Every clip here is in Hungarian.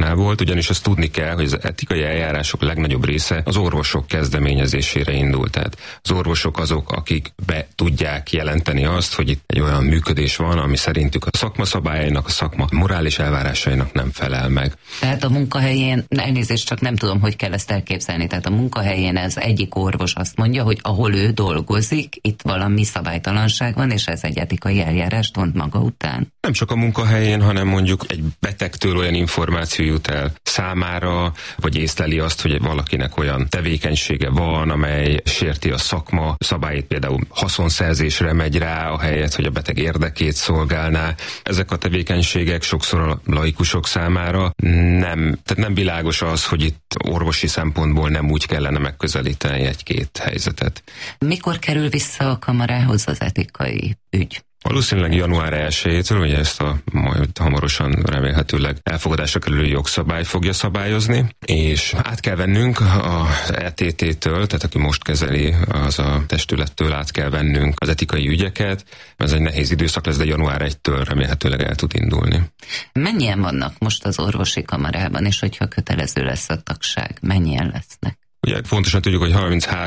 orvosoknál volt, ugyanis azt tudni kell, hogy az etikai eljárások legnagyobb része az orvosok kezdeményezésére indult. Tehát az orvosok azok, akik be tudják jelenteni azt, hogy itt egy olyan működés van, ami szerintük a szakma szabályainak, a szakma morális elvárásainak nem felel meg. Tehát a munkahelyén, elnézést, csak nem tudom, hogy kell ezt elképzelni, tehát a munkahelyén ez egyik orvos azt mondja, hogy ahol ő dolgozik, itt valami szabálytalanság van, és ez egy etikai eljárást vont maga után. Nem csak a munkahelyén, hanem mondjuk egy betegtől olyan információ jut el számára, vagy észleli azt, hogy valakinek olyan tevékenysége van, amely sérti a szakma szabályait, például haszonszerzésre megy rá, ahelyett, hogy a beteg érdekét szolgálná. Ezek a tevékenységek sokszor a laikusok számára nem világos az, hogy itt orvosi szempontból nem úgy kellene megközelíteni egy-két helyzetet. Mikor kerül vissza a kamarához az etikai ügy? Valószínűleg január 1-től, ugye ezt a majd hamarosan remélhetőleg elfogadásra kerülő jogszabály fogja szabályozni, és át kell vennünk az ETT-től, tehát aki most kezeli, az a testülettől át kell vennünk az etikai ügyeket. Ez egy nehéz időszak lesz, de január 1-től remélhetőleg el tud indulni. Mennyien vannak most az orvosi kamarában, és hogyha kötelező lesz a tagság, mennyien lesznek? Ugye pontosan tudjuk, hogy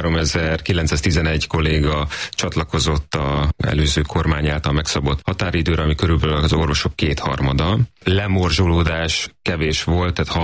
33.911 kolléga csatlakozott az előző kormány által megszabott határidőre, ami körülbelül az orvosok kétharmada. Lemorzsolódás kevés volt, tehát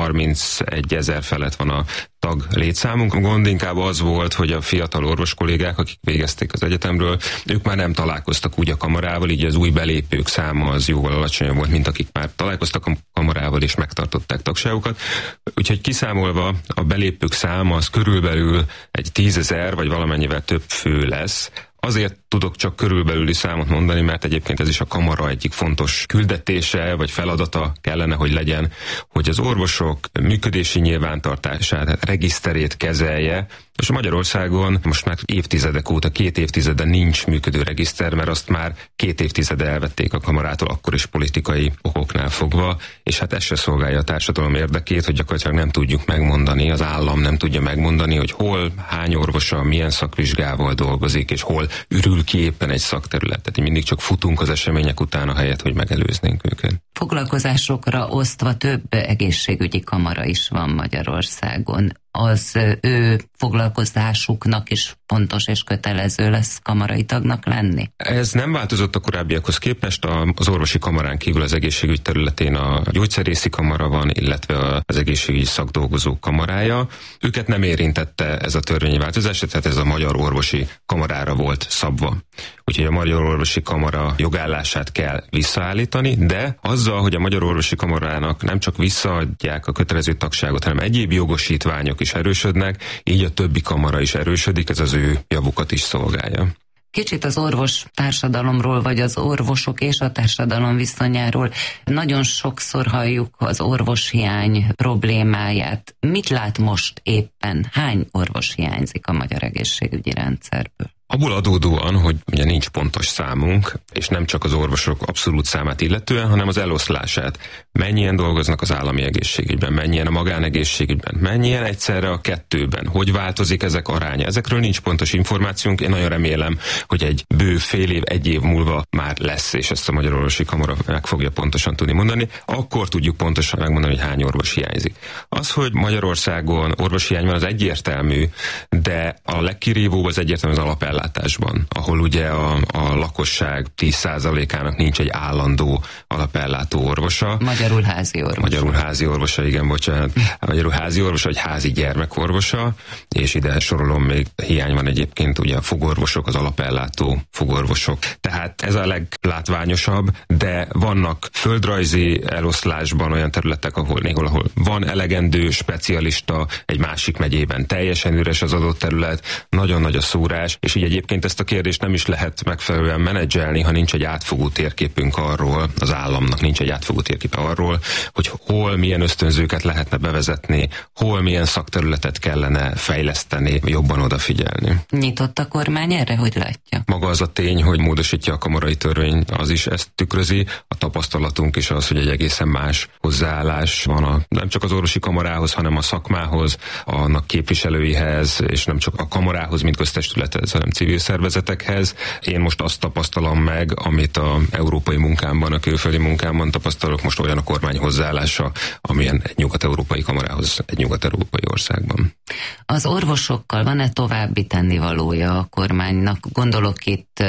31.000 felett van a tag létszámunk. A gond inkább az volt, hogy a fiatal orvos kollégák, akik végezték az egyetemről, ők már nem találkoztak úgy a kamarával, így az új belépők száma az jóval alacsonyabb volt, mint akik már találkoztak a kamarával és megtartották tagságukat. Úgyhogy kiszámolva a belépők száma az körülbelül egy 10.000 vagy valamennyivel több fő lesz. Azért tudok csak körülbelüli számot mondani, mert egyébként ez is a kamara egyik fontos küldetése, vagy feladata kellene, hogy legyen, hogy az orvosok működési nyilvántartását, tehát regiszterét kezelje, és Magyarországon most már évtizedek óta, 2 évtizede nincs működő regiszter, mert azt már 2 évtizede elvették a kamarától, akkor is politikai okoknál fogva, és hát ez se szolgálja a társadalom érdekét, hogy gyakorlatilag nem tudjuk megmondani, az állam nem tudja megmondani, hogy hol, hány orvosa, milyen szakvizsgával dolgozik, és hol ürül ki éppen egy szakterület. Tehát mindig csak futunk az események után, ahelyett, hogy megelőznénk őket. Foglalkozásokra osztva több egészségügyi kamara is van Magyarországon. Az ő foglalkozásuknak is fontos és kötelező lesz kamarai tagnak lenni? Ez nem változott a korábbiakhoz képest. Az orvosi kamarán kívül az egészségügy területén a gyógyszerészi kamara van, illetve az egészségügyi szakdolgozók kamarája. Őket nem érintette ez a törvényi változás, tehát ez a Magyar Orvosi Kamarára volt szabva. Úgyhogy a Magyar Orvosi Kamara jogállását kell visszaállítani, de azzal, hogy a Magyar Orvosi Kamarának nem csak visszaadják a kötelező tagságot, hanem egyéb jogosítványok is erősödnek, így a többi kamara is erősödik, ez az ő javukat is szolgálja. Kicsit az orvos társadalomról, vagy az orvosok és a társadalom viszonyáról. Nagyon sokszor halljuk az orvoshiány problémáját. Mit lát most éppen? Hány orvos hiányzik a magyar egészségügyi rendszerből? Abból adódóan, hogy ugye nincs pontos számunk, és nem csak az orvosok abszolút számát illetően, hanem az eloszlását. Mennyien dolgoznak az állami egészségügyben, mennyien a magánegészségügyben, mennyien egyszerre a kettőben, hogy változik ezek aránya. Ezekről nincs pontos információnk, én nagyon remélem, hogy egy bő fél év, 1 év múlva már lesz, és ezt a Magyar Orvosi Kamara meg fogja pontosan tudni mondani, akkor tudjuk pontosan megmondani, hogy hány orvos hiányzik. Az, hogy Magyarországon orvoshiány van, az egyértelmű, de a legkirívóbb az egyértelmű az alapellátásban, ahol ugye a lakosság 10%-ának nincs egy állandó alapellátó orvosa. Magyarul házi orvosa. Magyarul házi orvosa, igen, bocsánat. Magyarul házi orvosa, vagy házi gyermekorvosa, és ide sorolom még, hiány van egyébként ugye a fogorvosok, az alapellátó fogorvosok. Tehát ez a leglátványosabb, de vannak földrajzi eloszlásban olyan területek, ahol van elegendő specialista, egy másik megyében teljesen üres az adott terület, nagyon nagy a szórás, és így egyébként ezt a kérdést nem is lehet megfelelően menedzselni, ha nincs egy átfogó térképünk arról, az államnak nincs egy átfogó térkép arról, hogy hol milyen ösztönzőket lehetne bevezetni, hol milyen szakterületet kellene fejleszteni, jobban odafigyelni. Nyitott a kormány erre, hogy látja? Maga az a tény, hogy módosítja a kamarai törvény, az is ezt tükrözi. A tapasztalatunk is az, hogy egy egészen más hozzáállás van nem csak az orvosi kamarához, hanem a szakmához, a annak képviselőihez, és nem csak a kamarához, mint köztestülethez, hanem civil szervezetekhez. Én most azt tapasztalom meg, amit a európai munkámban, a külföldi munkámban tapasztalok, most olyan a kormány hozzáállása, amilyen egy nyugat-európai kamarához egy nyugat-európai országban. Az orvosokkal van-e további tennivalója a kormánynak? Gondolok itt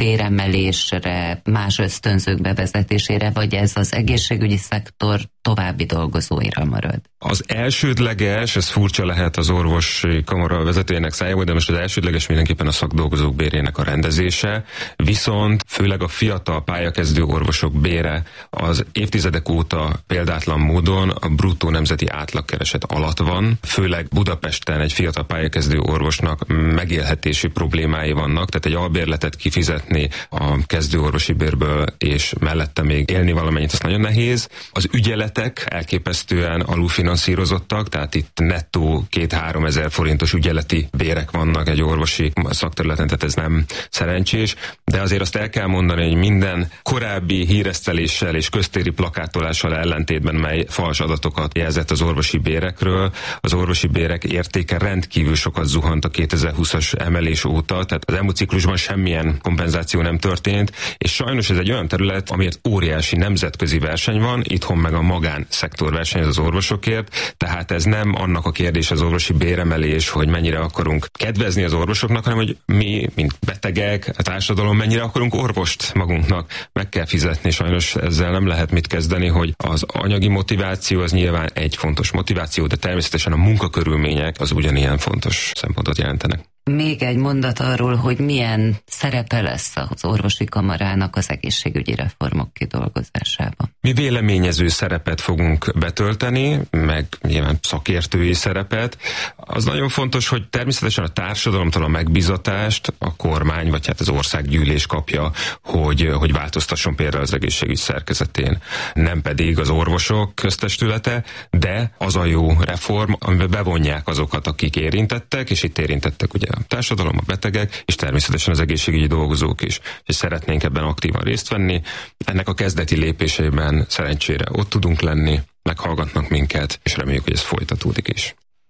béremelésre, más ösztönzők bevezetésére, vagy ez az egészségügyi szektor további dolgozóira marad? Az elsődleges, ez furcsa lehet az orvosi kamara vezetőjének szájából, de most az elsődleges mindenképpen a szakdolgozók bérének a rendezése, viszont főleg a fiatal pályakezdő orvosok bére az évtizedek óta példátlan módon a bruttó nemzeti átlagkereset alatt van, főleg Budapesten egy fiatal pályakezdő orvosnak megélhetési problémái vannak, tehát egy albérletet kifizetni a kezdőorvosi bérből, és mellette még élni valamennyit, az nagyon nehéz. Az ügyeletek elképesztően alulfinanszírozottak, tehát itt nettó 2-3 ezer forintos ügyeleti bérek vannak egy orvosi szakterületen, tehát ez nem szerencsés, de azért azt el kell mondani, hogy minden korábbi híreszteléssel és köztéri plakátolással ellentétben, mely fals adatokat jelzett az orvosi bérekről, az orvosi bérek értéke rendkívül sokat zuhant a 2020-as emelés óta, tehát az elmúlt ciklusban semmilyen kompenzáció nem történt, és sajnos ez egy olyan terület, amiért óriási nemzetközi verseny van, itthon meg a magánszektor versenyez az orvosokért, tehát ez nem annak a kérdés az orvosi béremelés, hogy mennyire akarunk kedvezni az orvosoknak, hanem hogy mi, mint betegek, a társadalom mennyire akarunk orvost magunknak meg kell fizetni. Sajnos ezzel nem lehet mit kezdeni, hogy az anyagi motiváció az nyilván egy fontos motiváció, de természetesen a munkakörülmények az ugyanilyen fontos szempontot jelentenek. Még egy mondat arról, hogy milyen szerepe lesz az orvosi kamarának az egészségügyi reformok kidolgozásában. Mi véleményező szerepet fogunk betölteni, meg nyilván szakértői szerepet. Az nagyon fontos, hogy természetesen a társadalomtól a megbízatást a kormány, vagy hát az országgyűlés kapja, hogy változtasson például az egészségügy szerkezetén. Nem pedig az orvosok köztestülete, de az a jó reform, amiben bevonják azokat, akik érintettek, és itt érintettek ugye a társadalom, a betegek, és természetesen az egészségügyi dolgozók is. És szeretnénk ebben aktívan részt venni. Ennek a kezdeti lépésében szerencsére ott tudunk lenni, meghallgatnak minket, és reméljük, hogy ez folytatódik is.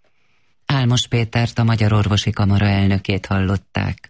Álmos Pétert, a Magyar Orvosi Kamara elnökét hallották.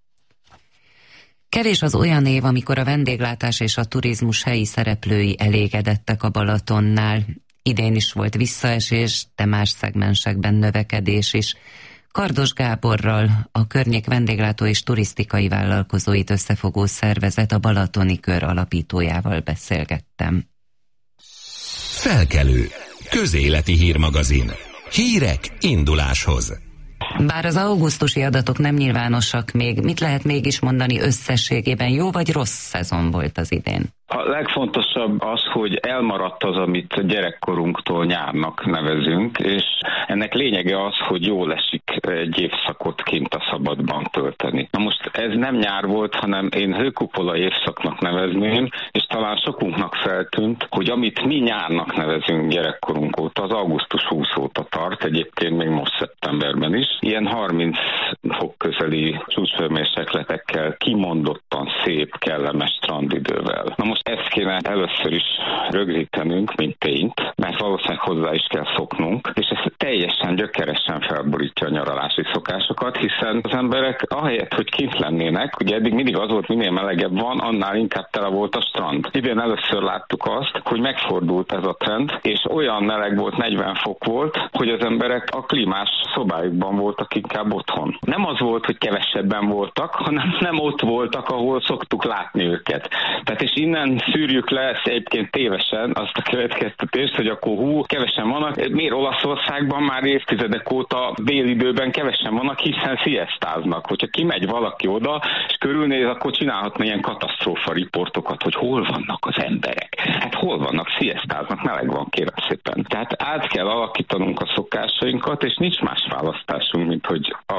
Kevés az olyan év, amikor a vendéglátás és a turizmus helyi szereplői elégedettek a Balatonnál. Idén is volt visszaesés, de más szegmensekben növekedés is. Kardos Gáborral, a környék vendéglátó és turisztikai vállalkozóit összefogó szervezet, a Balatoni Kör alapítójával beszélgettem. Felkelő, közéleti hírmagazin. Hírek induláshoz. Bár az augusztusi adatok nem nyilvánosak még, mit lehet mégis mondani összességében, jó vagy rossz szezon volt az idén? A legfontosabb az, hogy elmaradt az, amit gyerekkorunktól nyárnak nevezünk, és ennek lényege az, hogy jól esik egy évszakot kint a szabadban tölteni. Na most ez nem nyár volt, hanem én hőkupola évszaknak nevezném, és talán sokunknak feltűnt, hogy amit mi nyárnak nevezünk gyerekkorunk óta, az augusztus 20 óta tart, egyébként még most szeptemberben is. Ilyen 30 fok közeli csúcshőmérsékletekkel, kimondottan szép, kellemes strandidővel. Na most ezt kéne először is rögzítenünk, mint tényt, mert valószínűleg hozzá is kell szoknunk, és ez teljesen gyökeresen felborítja a nyaralási szokásokat, hiszen az emberek ahelyett, hogy kint lennének, ugye eddig mindig az volt, minél melegebb van, annál inkább tele volt a strand. Idén először láttuk azt, hogy megfordult ez a trend, és olyan meleg volt, 40 fok volt, hogy az emberek a klímás szobájukban voltak inkább otthon. Nem az volt, hogy kevesebben voltak, hanem nem ott voltak, ahol szoktuk látni őket. Tehát és innen szűrjük le ezt egyébként tévesen azt a következtetést, hogy akkor kevesen vannak. Miért Olaszországban már évtizedek óta délidőben kevesen vannak, hiszen sziasztáznak. Hogyha kimegy valaki oda, és körülnéz, akkor csinálhatna ilyen katasztrófa riportokat, hogy hol vannak az emberek. Hát hol vannak, sziasztáznak, meleg van, kérem szépen. Tehát át kell alakítanunk a szokásainkat, és nincs más választásunk, mint hogy alkalmazkodunk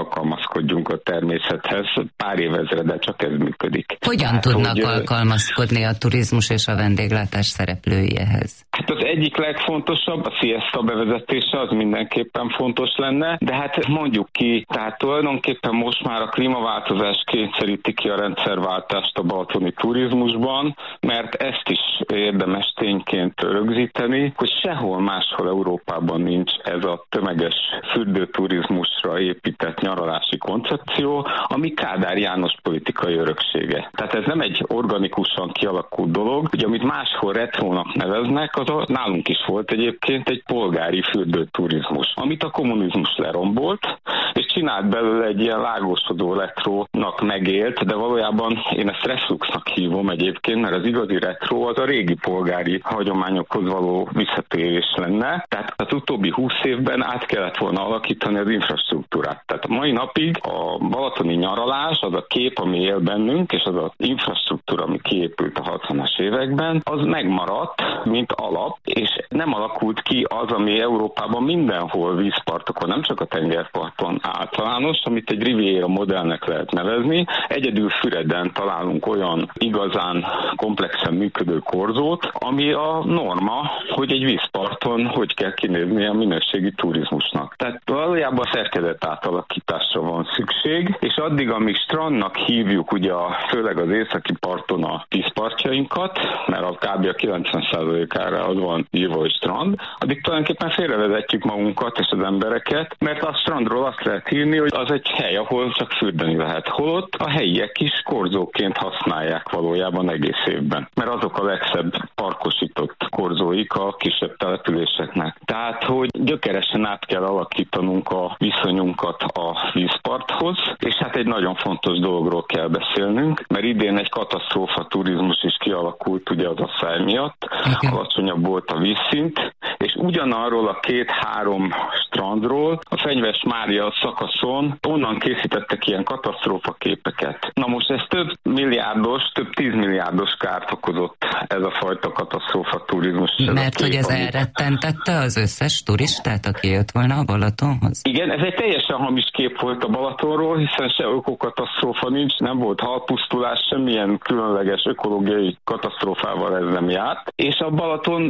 alkalmazkodjunk a természethez. Pár évezrede csak ez működik. Hogyan tudnak alkalmazkodni a turizmus és a vendéglátás szereplői ehhez? Hát az egyik legfontosabb, a siesta bevezetése, az mindenképpen fontos lenne, de hát mondjuk ki, tehát tulajdonképpen most már a klímaváltozás kényszeríti ki a rendszerváltást a balatoni turizmusban, mert ezt is érdemes tényként rögzíteni, hogy sehol máshol Európában nincs ez a tömeges fürdőturizmusra épített nyaralási koncepció, ami Kádár János politikai öröksége. Tehát ez nem egy organikusan kialakult dolog, hogy amit máshol retrónak neveznek, nálunk is volt egyébként egy polgári fürdőturizmus, amit a kommunizmus lerombolt, és csinált belőle egy ilyen lágosodó retrónak megélt, de valójában én ezt refluxnak hívom egyébként, mert az igazi retró az a régi polgári hagyományokhoz való visszatérés lenne. Tehát az utóbbi 20 évben át kellett volna alakítani az infrastruktúrát. Tehát a mai napig a balatoni nyaralás, az a kép, ami él bennünk, és az az infrastruktúra, ami kiépült a 60-as években, az megmaradt, mint alap, és nem alakult ki az, ami Európában mindenhol vízpartokon, nem csak a tengerparton általános, amit egy Riviera modellnek lehet nevezni. Egyedül Füreden találunk olyan igazán komplexen működő korzót, ami a norma, hogy egy vízparton hogy kell kinézni a minőségi turizmusnak. Tehát valójában szerkezet átalakításra van szükség, és addig, amíg strandnak hívjuk ugye főleg az északi parton a vízpartjainkat, mert a kb. A 90%-ára az van írva, hogy strand, addig tulajdonképpen félrevezetjük magunkat és az embereket, mert a strandról azt lehet írni, hogy az egy hely, ahol csak fürdeni lehet. Holott a helyiek is korzóként használják valójában egész évben, mert azok a legszebb parkosított korzóik a kisebb településeknek. Tehát, hogy gyökeresen át kell alakítanunk a viszonyunkat a vízparthoz, és hát egy nagyon fontos dologról kell beszélnünk, mert idén egy katasztrófa turizmus is kialakult ugye az asszály miatt, alacsonyabb volt a vízszint, és ugyanarról a 2-3 strandról, a Fenyves Mária szakaszon onnan készítettek ilyen katasztrófa képeket. Na most ez több milliárdos, több 10 milliárdos kárt okozott ez a fajta katasztrófa turizmus. Mert hogy ez elrettentette az összes turistát, aki jött volna a Balatonhoz? Igen, ez egy teljesen hamis kép volt a Balatonról, hiszen se ökokatasztrófa nincs, nem volt halpusztulás, semmilyen különleges ökológiai katasztrófával ez nem járt, és a Balaton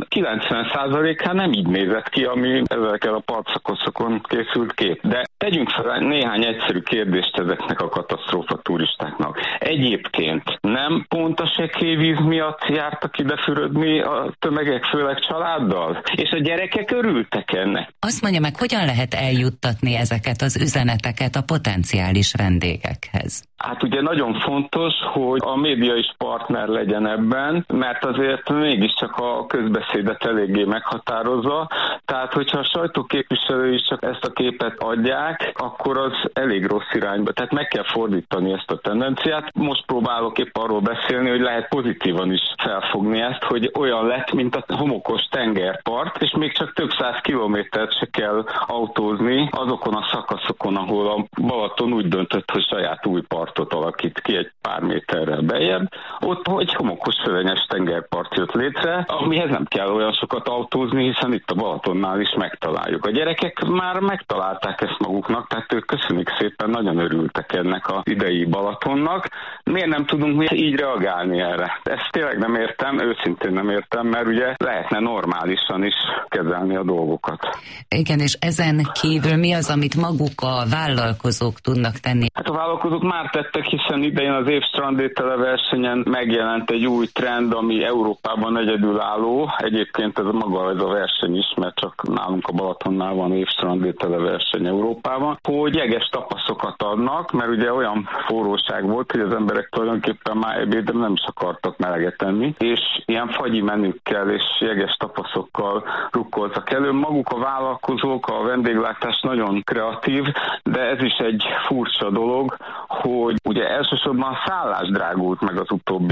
90%-án nem így nézett ki, ami ezekkel a partszakaszokon készült kép. De tegyünk fel néhány egyszerű kérdést ezeknek a katasztrófa turistáknak. Egyébként nem pont a sekély víz miatt jártak ide fürödni a tömegek, főleg családdal? És a gyerekek örültek ennek? Azt mondja meg, hogyan lehet eljuttatni ezeket az üzeneteket a potenciális vendégekhez? Hát ugye nagyon fontos, hogy a média is partner legyen ebben, mert azért mégiscsak a közbeszédet eléggé meghatározza. Tehát, hogyha a sajtóképviselői is csak ezt a képet adják, akkor az elég rossz irányba. Tehát meg kell fordítani ezt a tendenciát. Most próbálok épp arról beszélni, hogy lehet pozitívan is felfogni ezt, hogy olyan lett, mint a homokos tengerpart, és még csak több 100 kilométert se kell autózni azokon a szakaszokon, ahol a Balaton úgy döntött, hogy saját új partot alakít ki egy pár méterrel beljebb. Ott egy homokos szövényes tengerpart jött létre, amihez nem kell olyan sokat autózni, hiszen itt a Balatonnál is megtaláljuk. A gyerekek már megtalálták ezt maguknak, tehát ők köszönik szépen, nagyon örültek ennek az idei Balatonnak. Miért nem tudunk mi így reagálni erre? Ezt tényleg nem értem, őszintén nem értem, mert ugye lehetne normálisan is kezelni a dolgokat. Igen, és ezen kívül mi az, amit maguk a vállalkozók tudnak tenni? Hát a vállalkozók már tettek, hiszen idején az év strandétele versenyen megjelent egy új trend, ami Európában egyedülálló. Egyébként ez a verseny is, mert csak nálunk a Balatonnál van év strandétele verseny Európában, hogy jeges tapaszokat adnak, mert ugye olyan forróság volt, hogy az emberek tulajdonképpen már ebédre nem is akartak meleget enni, és ilyen fagyi menükkel és jeges tapaszokkal rukkoltak elő. Maguk a vállalkozók, a vendéglátás nagyon kreatív, de ez is egy furcsa dolog, hogy ugye elsősorban a szállás drágult meg az utóbbi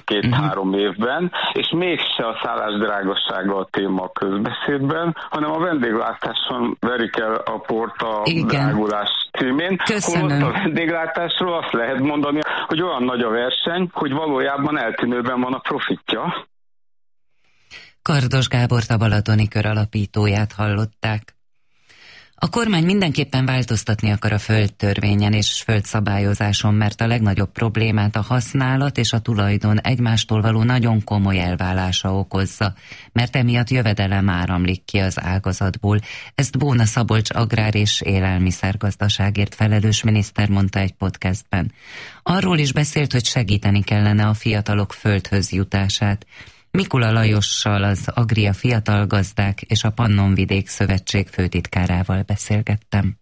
2-3 évben, és mégse a szállás drágassága a téma a közbeszédben, hanem a vendéglátáson verik el a port a drágulás címén. Köszönöm. Holott a vendéglátásról azt lehet mondani, hogy olyan nagy a verseny, hogy valójában eltűnőben van a profitja. Kardos Gábort, a Balatoni Kör alapítóját hallották. A kormány mindenképpen változtatni akar a földtörvényen és földszabályozáson, mert a legnagyobb problémát a használat és a tulajdon egymástól való nagyon komoly elválása okozza, mert emiatt jövedelem áramlik ki az ágazatból. Ezt Bóna Szabolcs agrár- és élelmiszergazdaságért felelős miniszter mondta egy podcastben. Arról is beszélt, hogy segíteni kellene a fiatalok földhöz jutását. Mikula Lajossal, az Agria Fiatal Gazdák és a Pannonvidék Szövetség főtitkárával beszélgettem.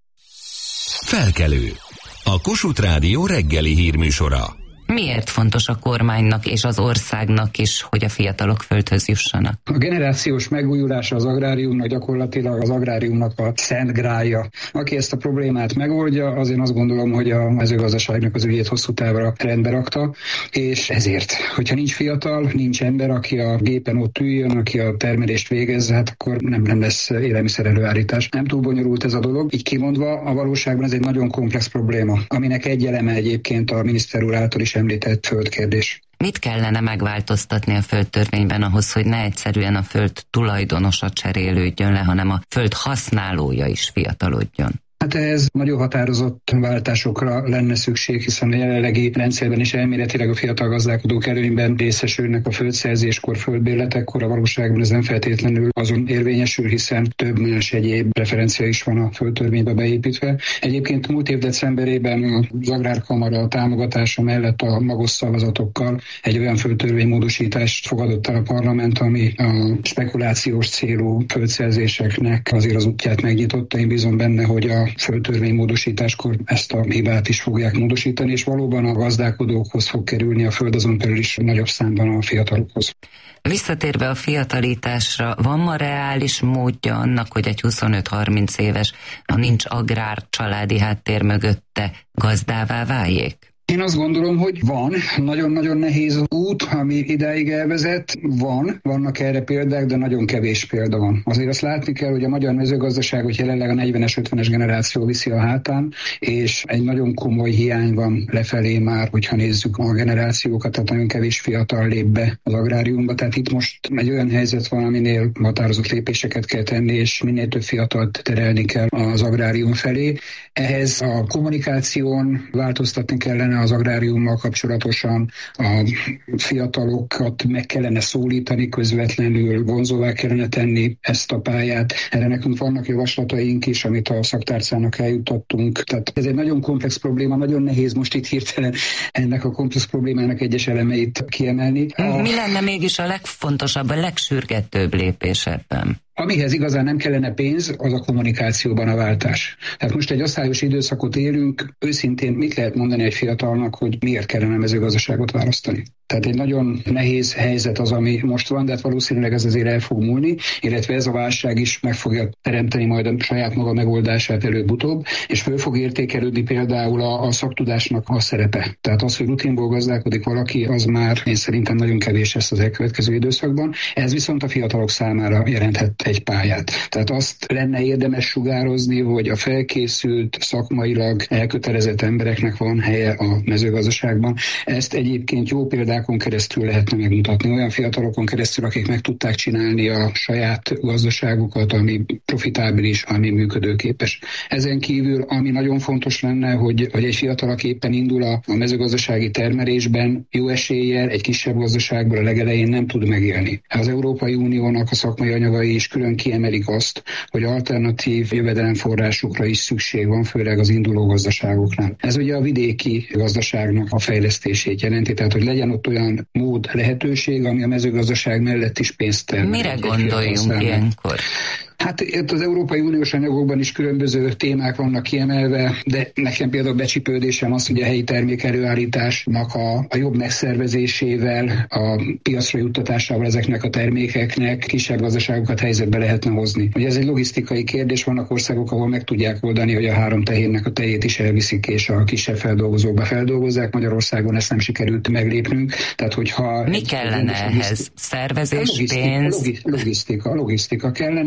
Felkelő. A Kossuth Rádió reggeli hírműsora. Miért fontos a kormánynak és az országnak is, hogy a fiatalok földhöz jussanak? A generációs megújulása az agráriumnak gyakorlatilag az agráriumnak a szent grálja. Aki ezt a problémát megoldja, az én azt gondolom, hogy a mezőgazdaságnak az ügyét hosszú távra rendbe rakta, és ezért, hogyha nincs fiatal, nincs ember, aki a gépen ott üljön, aki a termelést végezze, hát akkor nem lesz élelmiszer előállítás. Nem túl bonyolult ez a dolog. Így kimondva, a valóságban ez egy nagyon komplex probléma, aminek egy eleme egyébként a miniszter úr által is említett földkérdés. Mit kellene megváltoztatni a földtörvényben ahhoz, hogy ne egyszerűen a föld tulajdonosa cserélődjön le, hanem a föld használója is fiatalodjon? Hát ehhez nagyon határozott váltásokra lenne szükség, hiszen a jelenlegi rendszerben is elméletileg a fiatal gazdálkodók előnyben részesülnek a földszerzéskor, földbérletekkor, a valóságban ez nem feltétlenül azon érvényesül, hiszen több más egyéb preferencia is van a földtörvénybe beépítve. Egyébként múlt év decemberében az Agrárkamara támogatása mellett a magos szavazatokkal egy olyan földtörvénymódosítást fogadott el a parlament, ami a spekulációs célú földszerzéseknek azért az útját megnyitotta. Én bízom benne, hogy a földtörvénymódosításkor ezt a hibát is fogják módosítani, és valóban a gazdálkodókhoz fog kerülni a föld, azon belül is nagyobb számban a fiatalokhoz. Visszatérve a fiatalításra, van ma reális módja annak, hogy egy 25-30 éves, ha nincs agrár családi háttér mögötte, gazdává váljék? Én azt gondolom, hogy van. Nagyon-nagyon nehéz az út, ami idáig elvezet. Vannak erre példák, de nagyon kevés példa van. Azért azt látni kell, hogy a magyar mezőgazdaságot jelenleg a 40-es, 50-es generáció viszi a hátán, és egy nagyon komoly hiány van lefelé már, hogyha nézzük a generációkat, tehát nagyon kevés fiatal lép be az agráriumba. Tehát itt most egy olyan helyzet van, aminél határozott lépéseket kell tenni, és minél több fiatalt terelni kell az agrárium felé. Ehhez a kommunikáción változtatni kellene az agráriummal kapcsolatosan, a fiatalokat meg kellene szólítani közvetlenül, vonzóvá kellene tenni ezt a pályát. Erre nekünk vannak javaslataink is, amit a szaktárcának eljuttattunk. Tehát ez egy nagyon komplex probléma, nagyon nehéz most itt hirtelen ennek a komplex problémának egyes elemeit kiemelni. Mi lenne mégis a legfontosabb, a legsürgetőbb lépés ebben? Amihez igazán nem kellene pénz, az a kommunikációban a váltás. Tehát most egy osztályos időszakot élünk, őszintén mit lehet mondani egy fiatalnak, hogy miért kellene mezőgazdaságot választani? Tehát egy nagyon nehéz helyzet az, ami most van, de hát valószínűleg ez azért el fog múlni, illetve ez a válság is meg fogja teremteni majd a saját maga megoldását előbb-utóbb, és föl fog értékelődni például a szaktudásnak a szerepe. Tehát az, hogy rutinból gazdálkodik valaki, az már én szerintem nagyon kevés lesz az elkövetkező időszakban. Ez viszont a fiatalok számára jelenthet egy pályát. Tehát azt lenne érdemes sugározni, hogy a felkészült, szakmailag elkötelezett embereknek van helye a mezőgazdaságban. Ezt egyébként jó példákon keresztül lehetne megmutatni. Olyan fiatalokon keresztül, akik meg tudták csinálni a saját gazdaságukat, ami profitábilis, ami működőképes. Ezen kívül, ami nagyon fontos lenne, hogy egy fiatal, aki éppen indul a mezőgazdasági termelésben, jó eséllyel egy kisebb gazdaságból a legelején nem tud megélni. Az Európai Uniónak a szakmai anyagai is külön kiemelik azt, hogy alternatív jövedelemforrásokra is szükség van, főleg az induló gazdaságoknál. Ez ugye a vidéki gazdaságnak a fejlesztését jelenti, tehát hogy legyen ott olyan mód, lehetőség, ami a mezőgazdaság mellett is pénzt termel. Mire gondoljunk ilyenkor? Hát itt az Európai Uniós anyagokban is különböző témák vannak kiemelve, de nekem például becsipődésem az, hogy a helyi termék előállításnak a jobb megszervezésével, a piacra juttatásával ezeknek a termékeknek kisebb gazdaságokat helyzetbe lehetne hozni. Ugye ez egy logisztikai kérdés, vannak országok, ahol meg tudják oldani, hogy a 3 tehérnek a tejét is elviszik, és a kisebb feldolgozókba feldolgozzák. Magyarországon ezt nem sikerült meglépnünk. Tehát, hogyha mi kellene ehhez? Szervezés, pénz? Logisztika kellene, illetve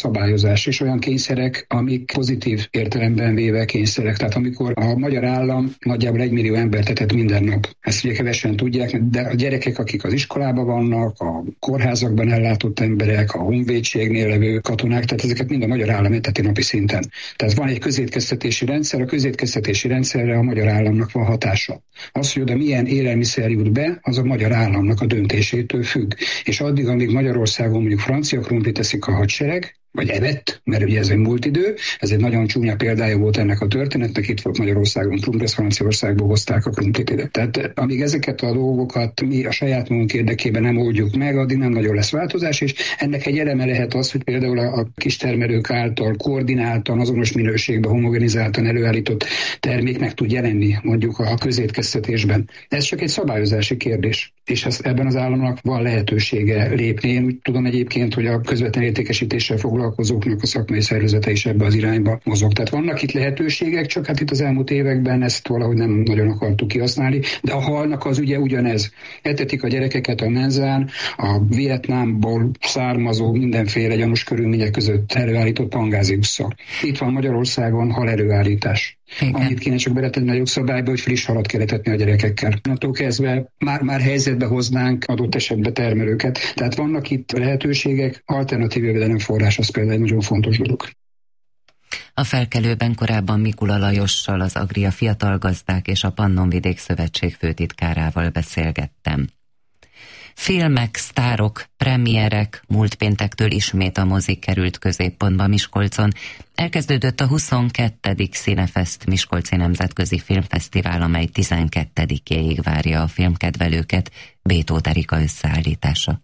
szabályozás, és olyan kényszerek, amik pozitív értelemben véve kényszerek. Tehát amikor a magyar állam nagyjából 1 millió embert etet minden nap, ezt ugye kevesen tudják, de a gyerekek, akik az iskolában vannak, a kórházakban ellátott emberek, a honvédségnél levő katonák, tehát ezeket mind a magyar állam eteti napi szinten. Tehát van egy közétkeztetési rendszer, a közétkeztetési rendszerre a magyar államnak van hatása. Az, hogy oda milyen élelmiszer jut be, az a magyar államnak a döntésétől függ. És addig, amíg Magyarországon mondjuk francia krumplit teszik a hadsereg, vagy evett, mert ugye ez egy múlt idő, ez egy nagyon csúnya példája volt ennek a történetnek, itt volt Magyarországon krumpli, Franciaországból hozták a krumplit ide. Tehát amíg ezeket a dolgokat mi a saját magunk érdekében nem oldjuk meg, addig nem nagyon lesz változás, és ennek egy eleme lehet az, hogy például a kistermelők által koordináltan, azonos minőségben, homogenizáltan előállított termék meg tud jelenni mondjuk a közétkeztetésben. Ez csak egy szabályozási kérdés, és ebben az államnak van lehetősége lépni. Én úgy tudom egyébként, hogy a közvetlen értékesítéssel foglalkozóknak a szakmai szervezete is ebbe az irányba mozog. Tehát vannak itt lehetőségek, csak hát itt az elmúlt években ezt valahogy nem nagyon akartuk kihasználni, de a halnak az ugye ugyanez. Etetik a gyerekeket a menzán, a Vietnámból származó mindenféle gyanús körülmények között előállított pangáziusszal. Itt van Magyarországon hal előállítás. Igen. Annyit kéne csak beletenni a jogszabályba, hogy friss halat kell etetni a gyerekekkel. Attól kezdve már helyzetbe hoznánk adott esetben termelőket. Tehát vannak itt lehetőségek, alternatív jövedelemforrás az például egy nagyon fontos dolog. A Felkelőben korábban Mikula Lajossal, az Agria Fiatal Gazdák és a Pannonvidék Szövetség főtitkárával beszélgettem. Filmek, sztárok, premierek, múlt péntektől ismét a mozik került középpontba Miskolcon. Elkezdődött a 22. Cinefest Miskolci Nemzetközi Filmfesztivál, amely 12-éig várja a filmkedvelőket. Bétóth Erika összeállítása.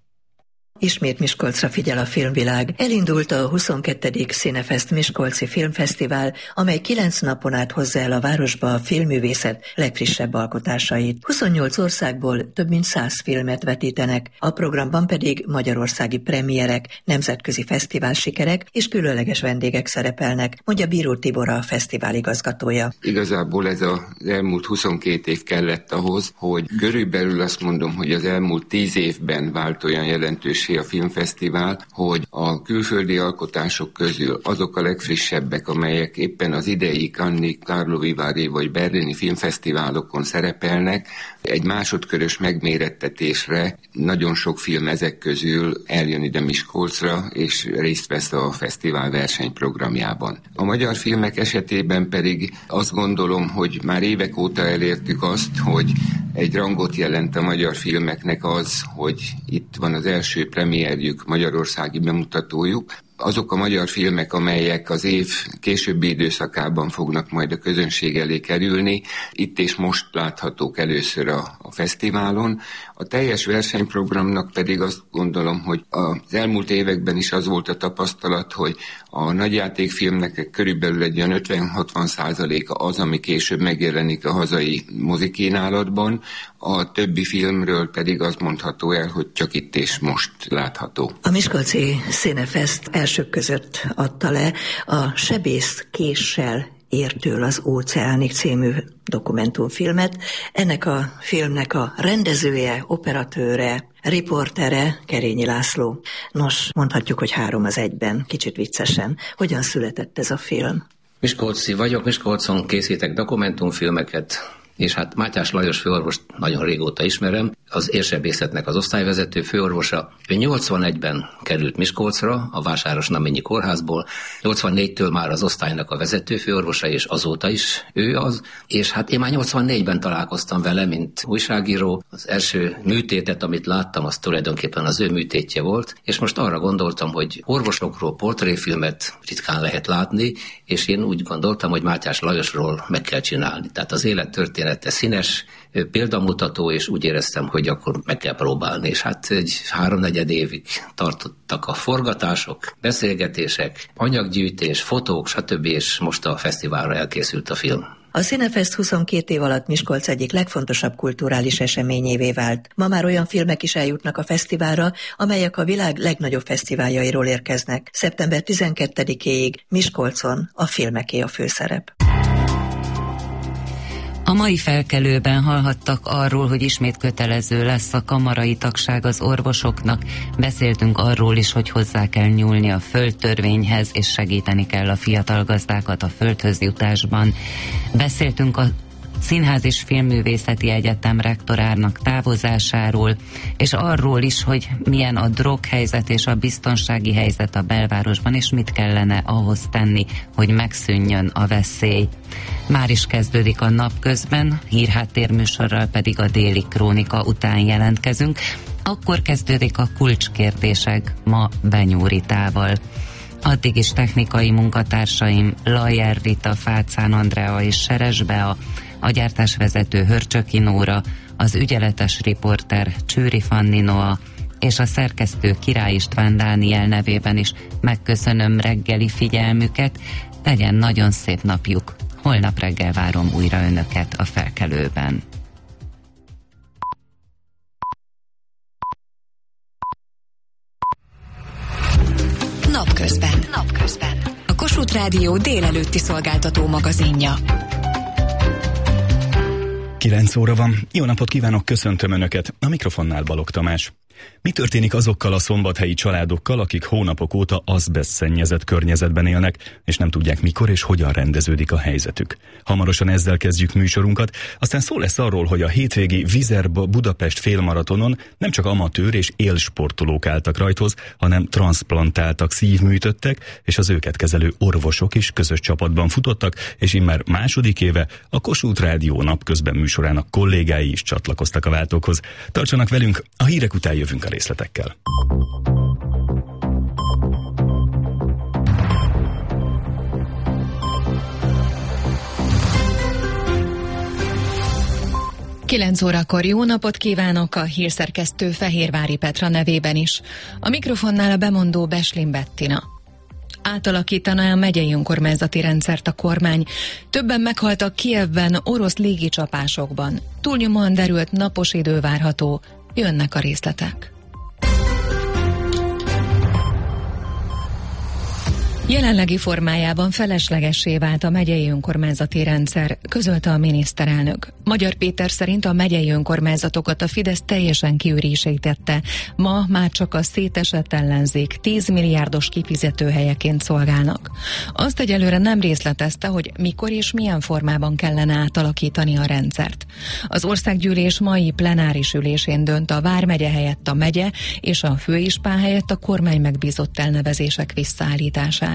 Ismét Miskolcra figyel a filmvilág. Elindult a 22. Cinefest Miskolci Filmfesztivál, amely 9 napon át hozza el a városba a filmművészet legfrissebb alkotásait. 28 országból több mint 100 filmet vetítenek, a programban pedig magyarországi premierek, nemzetközi fesztivál sikerek és különleges vendégek szerepelnek, mondja Bíró Tibor, a fesztivál igazgatója. Igazából ez az elmúlt 22 év kellett ahhoz, hogy körülbelül azt mondom, hogy az elmúlt 10 évben vált olyan jelentős a filmfesztivál, hogy a külföldi alkotások közül azok a legfrissebbek, amelyek éppen az idei Cannes, Karlovy Vary vagy berlini filmfesztiválokon szerepelnek, egy másodkörös megmérettetésre nagyon sok film ezek közül eljön ide Miskolcra, és részt vesz a fesztivál versenyprogramjában. A magyar filmek esetében pedig azt gondolom, hogy már évek óta elértük azt, hogy egy rangot jelent a magyar filmeknek az, hogy itt van az első premierjük, magyarországi bemutatójuk. Azok a magyar filmek, amelyek az év későbbi időszakában fognak majd a közönség elé kerülni, itt és most láthatók először a fesztiválon. A teljes versenyprogramnak pedig azt gondolom, hogy az elmúlt években is az volt a tapasztalat, hogy a nagyjátékfilmnek körülbelül egy olyan 50-60%-a az, ami később megjelenik a hazai mozikínálatban, a többi filmről pedig azt mondható el, hogy csak itt és most látható. A Miskolci Cinefest elsők között adta le a Sebész késsel értől az óceánig című dokumentumfilmet. Ennek a filmnek a rendezője, operatőre, riportere Kerényi László. Nos, mondhatjuk, hogy 3 az 1-ben, kicsit viccesen. Hogyan született ez a film? Miskolci vagyok, Miskolcon készítek dokumentumfilmeket, és hát Mátyás Lajos főorvost nagyon régóta ismerem, az érsebészetnek az osztályvezető főorvosa. Ő 81-ben került Miskolcra, a Vásáros-Naményi kórházból, 84-től már az osztálynak a vezető főorvosa, és azóta is ő az, és hát én már 84-ben találkoztam vele, mint újságíró. Az első műtétet, amit láttam, az tulajdonképpen az ő műtétje volt, és most arra gondoltam, hogy orvosokról portréfilmet ritkán lehet látni, és én úgy gondoltam, hogy Mátyás Lajosról meg kell csinálni. Tehát az élettörténete színes, példamutató, és úgy éreztem, hogy akkor meg kell próbálni. És hát egy 3-4 évig tartottak a forgatások, beszélgetések, anyaggyűjtés, fotók, stb. És most a fesztiválra elkészült a film. A Cinefest 22 év alatt Miskolc egyik legfontosabb kulturális eseményévé vált. Ma már olyan filmek is eljutnak a fesztiválra, amelyek a világ legnagyobb fesztiváljairól érkeznek. Szeptember 12-éig Miskolcon a filmeké a főszerep. A mai felkelőben hallhattak arról, hogy ismét kötelező lesz a kamarai tagság az orvosoknak. Beszéltünk arról is, hogy hozzá kell nyúlni a földtörvényhez, és segíteni kell a fiatal gazdákat a földhöz jutásban. Beszéltünk a Színház és Filmművészeti Egyetem rektorának távozásáról, és arról is, hogy milyen a droghelyzet és a biztonsági helyzet a belvárosban, és mit kellene ahhoz tenni, hogy megszűnjön a veszély. Már is kezdődik a napközben, hírháttérműsorral pedig a Déli Krónika után jelentkezünk. Akkor kezdődik a kulcskérdések ma Benyó Ritával. Addig is technikai munkatársaim Lajer Rita, Fácán Andrea és Seres Bea, a gyártásvezető Hörcsöki Nóra, az ügyeletes riporter Csőri Fanni Noa, és a szerkesztő Király István Dániel nevében is megköszönöm reggeli figyelmüket. Legyen nagyon szép napjuk. Holnap reggel várom újra önöket a felkelőben. Napközben. A Kossuth Rádió délelőtti szolgáltató magazinja. 9 óra van. Jó napot kívánok, köszöntöm Önöket. A mikrofonnál Balogh Tamás. Mi történik azokkal a szombathelyi családokkal, akik hónapok óta azbestszennyezett környezetben élnek, és nem tudják mikor és hogyan rendeződik a helyzetük? Hamarosan ezzel kezdjük műsorunkat, aztán szó lesz arról, hogy a hétvégi Vizerba Budapest félmaratonon nem csak amatőr és élsportolók álltak rajthoz, hanem transzplantáltak, szívműtöttek, és az őket kezelő orvosok is közös csapatban futottak, és immár második éve a Kossuth Rádió napközben műsorának kollégái is csatlakoztak a váltókhoz. Tartsanak velünk, a hírek után jövünk a részletekkel. Kilenc órakor jó napot kívánok, a hírszerkesztő Fehérvári Petra nevében is. A mikrofonnál a bemondó Beslin Bettina. Átalakítaná a megyei önkormányzati rendszert a kormány. Többen meghaltak Kijevben orosz légicsapásokban. Túlnyomóan derült napos idő várható. Jönnek a részletek. Jelenlegi formájában feleslegessé vált a megyei önkormányzati rendszer, közölte a miniszterelnök. Magyar Péter szerint a megyei önkormányzatokat a Fidesz teljesen kiürésítette. Ma már csak a szétesett ellenzék 10 milliárdos kifizetőhelyeként szolgálnak. Azt egyelőre nem részletezte, hogy mikor és milyen formában kellene átalakítani a rendszert. Az országgyűlés mai plenáris ülésén dönt a vármegye helyett a megye és a főispán helyett a kormány megbízott elnevezések visszaállítására.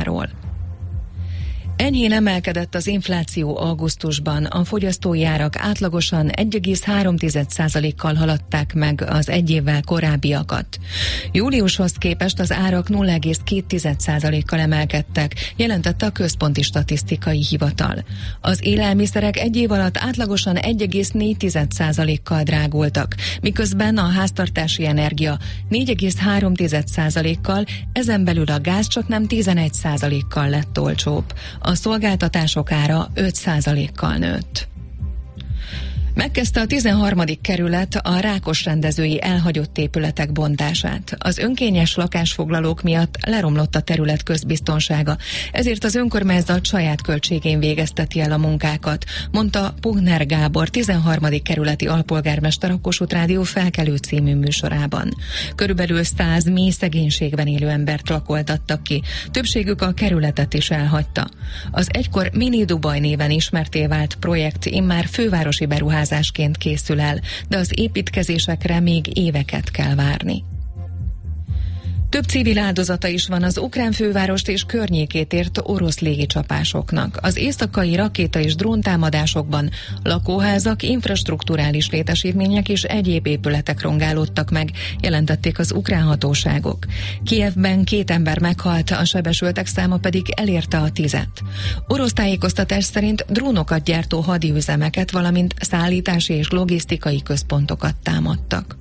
Enyhén emelkedett az infláció augusztusban, a fogyasztói árak átlagosan 1,3%-kal haladták meg az egy évvel korábbiakat. Júliushoz képest az árak 0,2%-kal emelkedtek, jelentette a Központi Statisztikai Hivatal. Az élelmiszerek egy év alatt átlagosan 1,4%-kal drágultak, miközben a háztartási energia 4,3%-kal, ezen belül a gáz csak nem 11%-kal lett olcsóbb. A szolgáltatások ára 5%-kal nőtt. Megkezdte a 13. kerület a Rákos rendezői elhagyott épületek bontását. Az önkényes lakásfoglalók miatt leromlott a terület közbiztonsága, ezért az önkormányzat saját költségén végezteti el a munkákat, mondta Pugner Gábor, 13. kerületi alpolgármester a Kossuth Rádió Felkelő című műsorában. Körülbelül 100 mély szegénységben élő embert lakoltattak ki, többségük a kerületet is elhagyta. Az egykor Mini Dubaj néven ismertté vált projekt immár fővárosi beruházásként készül el, de az építkezésekre még éveket kell várni. Több civil áldozata is van az ukrán fővárost és környékét ért orosz légicsapásoknak. Az éjszakai rakéta és dróntámadásokban lakóházak, infrastrukturális létesítmények és egyéb épületek rongálódtak meg, jelentették az ukrán hatóságok. Kijevben 2 ember meghalt, a sebesültek száma pedig elérte a 10-et. Orosz tájékoztatás szerint drónokat gyártó hadiüzemeket, valamint szállítási és logisztikai központokat támadtak.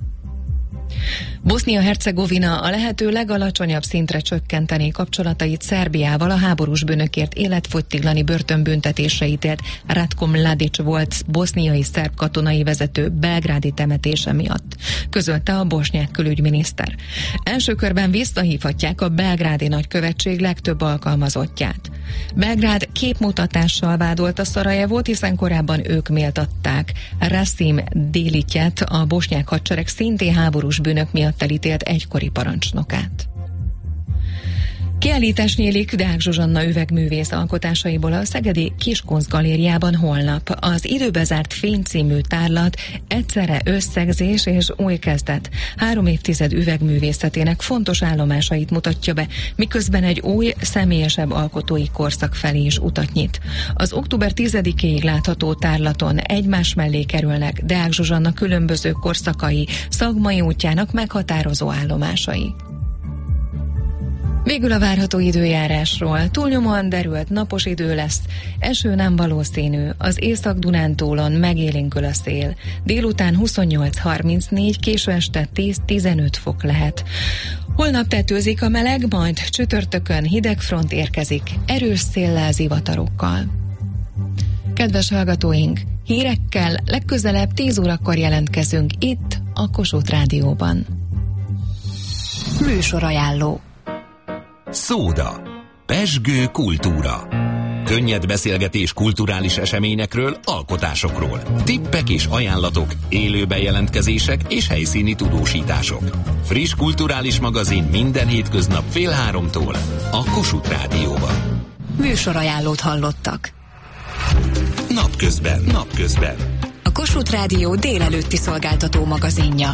Bosznia-Hercegovina a lehető legalacsonyabb szintre csökkenteni kapcsolatait Szerbiával a háborús bűnökért életfogytiglani börtönbüntetésre ítélt Ratko Mladic volt boszniai szerb katonai vezető belgrádi temetése miatt, közölte a bosnyák külügyminiszter. Első körben visszahívhatják a belgrádi nagykövetség legtöbb alkalmazottját. Belgrád képmutatással vádolta Szarajevót, hiszen korábban ők méltatták Rasim Délitjet, a bosnyák hadsereg szintén háborús bűnök miatt elítélt egykori parancsnokát. Kiállítás nyílik Deák Zsuzsanna üvegművész alkotásaiból a szegedi Kiskunst galériában holnap. Az Időbe zárt fény című tárlat egyszerre összegzés és új kezdet. 3 évtized üvegművészetének fontos állomásait mutatja be, miközben egy új, személyesebb alkotói korszak felé is utat nyit. Az október 10-ig látható tárlaton egymás mellé kerülnek Deák Zsuzsanna különböző korszakai, szakmai útjának meghatározó állomásai. Végül a várható időjárásról. Túlnyomóan derült napos idő lesz, eső nem valószínű, az Észak-Dunántúlon megélénkül a szél. Délután 28-34, késő este 10-15 fok lehet. Holnap tetőzik a meleg, majd csütörtökön hideg front érkezik, erős széllel, zivatarokkal. Kedves hallgatóink, hírekkel legközelebb 10 órakor jelentkezünk itt a Kossuth Rádióban. Műsorajánló. Szóda. Pezsgő kultúra. Könnyed beszélgetés kulturális eseményekről, alkotásokról. Tippek és ajánlatok, élő bejelentkezések és helyszíni tudósítások. Friss kulturális magazin minden hétköznap 14:30 a Kossuth Rádióban. Műsorajánlót hallottak. Napközben. A Kossuth Rádió délelőtti szolgáltató magazinja.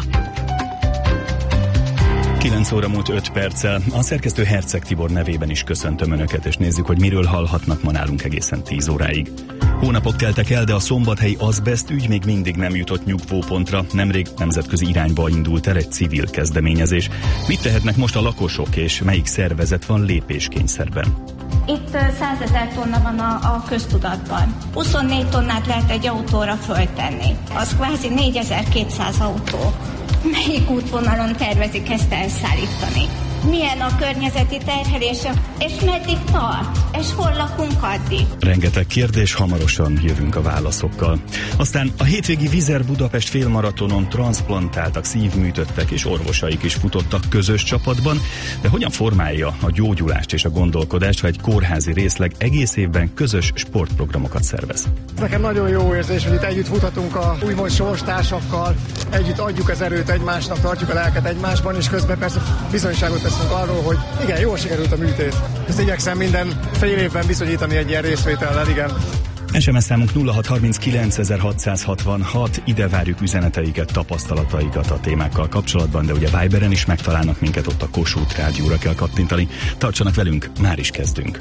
9 óra múlt 5 perccel. A szerkesztő Herceg Tibor nevében is köszöntöm Önöket, és nézzük, hogy miről hallhatnak ma nálunk egészen 10 óráig. Hónapok teltek el, de a szombathelyi azbest ügy még mindig nem jutott nyugvópontra. Nemrég nemzetközi irányba indult el egy civil kezdeményezés. Mit tehetnek most a lakosok, és melyik szervezet van lépéskényszerben? Itt 100 000 tonna van a köztudatban. 24 tonnát lehet egy autóra föltenni. Az kvázi 4200 autó. Melyik útvonalon tervezik ezt elszállítani? Milyen a környezeti terhelése, és meddig tart, és hol lakunk addig? Rengeteg kérdés, hamarosan jövünk a válaszokkal. Aztán a hétvégi Vizer Budapest félmaratonon transzplantáltak, szívműtöttek és orvosaik is futottak közös csapatban, de hogyan formálja a gyógyulást és a gondolkodást, ha egy kórházi részleg egész évben közös sportprogramokat szervez? Nekem nagyon jó érzés, hogy itt együtt futhatunk a úgymond sorstársakkal, együtt adjuk az erőt egymásnak, tartjuk a lelket egymásban, és közben persze bizonyságot teszünk arról, hogy igen, jól sikerült a műtét. Ezt igyekszem minden fél évben bizonyítani egy ilyen részvétellel, igen. SMS számunk 0639 ide várjuk üzeneteiket, tapasztalataikat a témákkal kapcsolatban, de ugye Viberen is megtalálnak minket, ott a Kossuth Rádióra kell kattintani. Tartsanak velünk, már is kezdünk.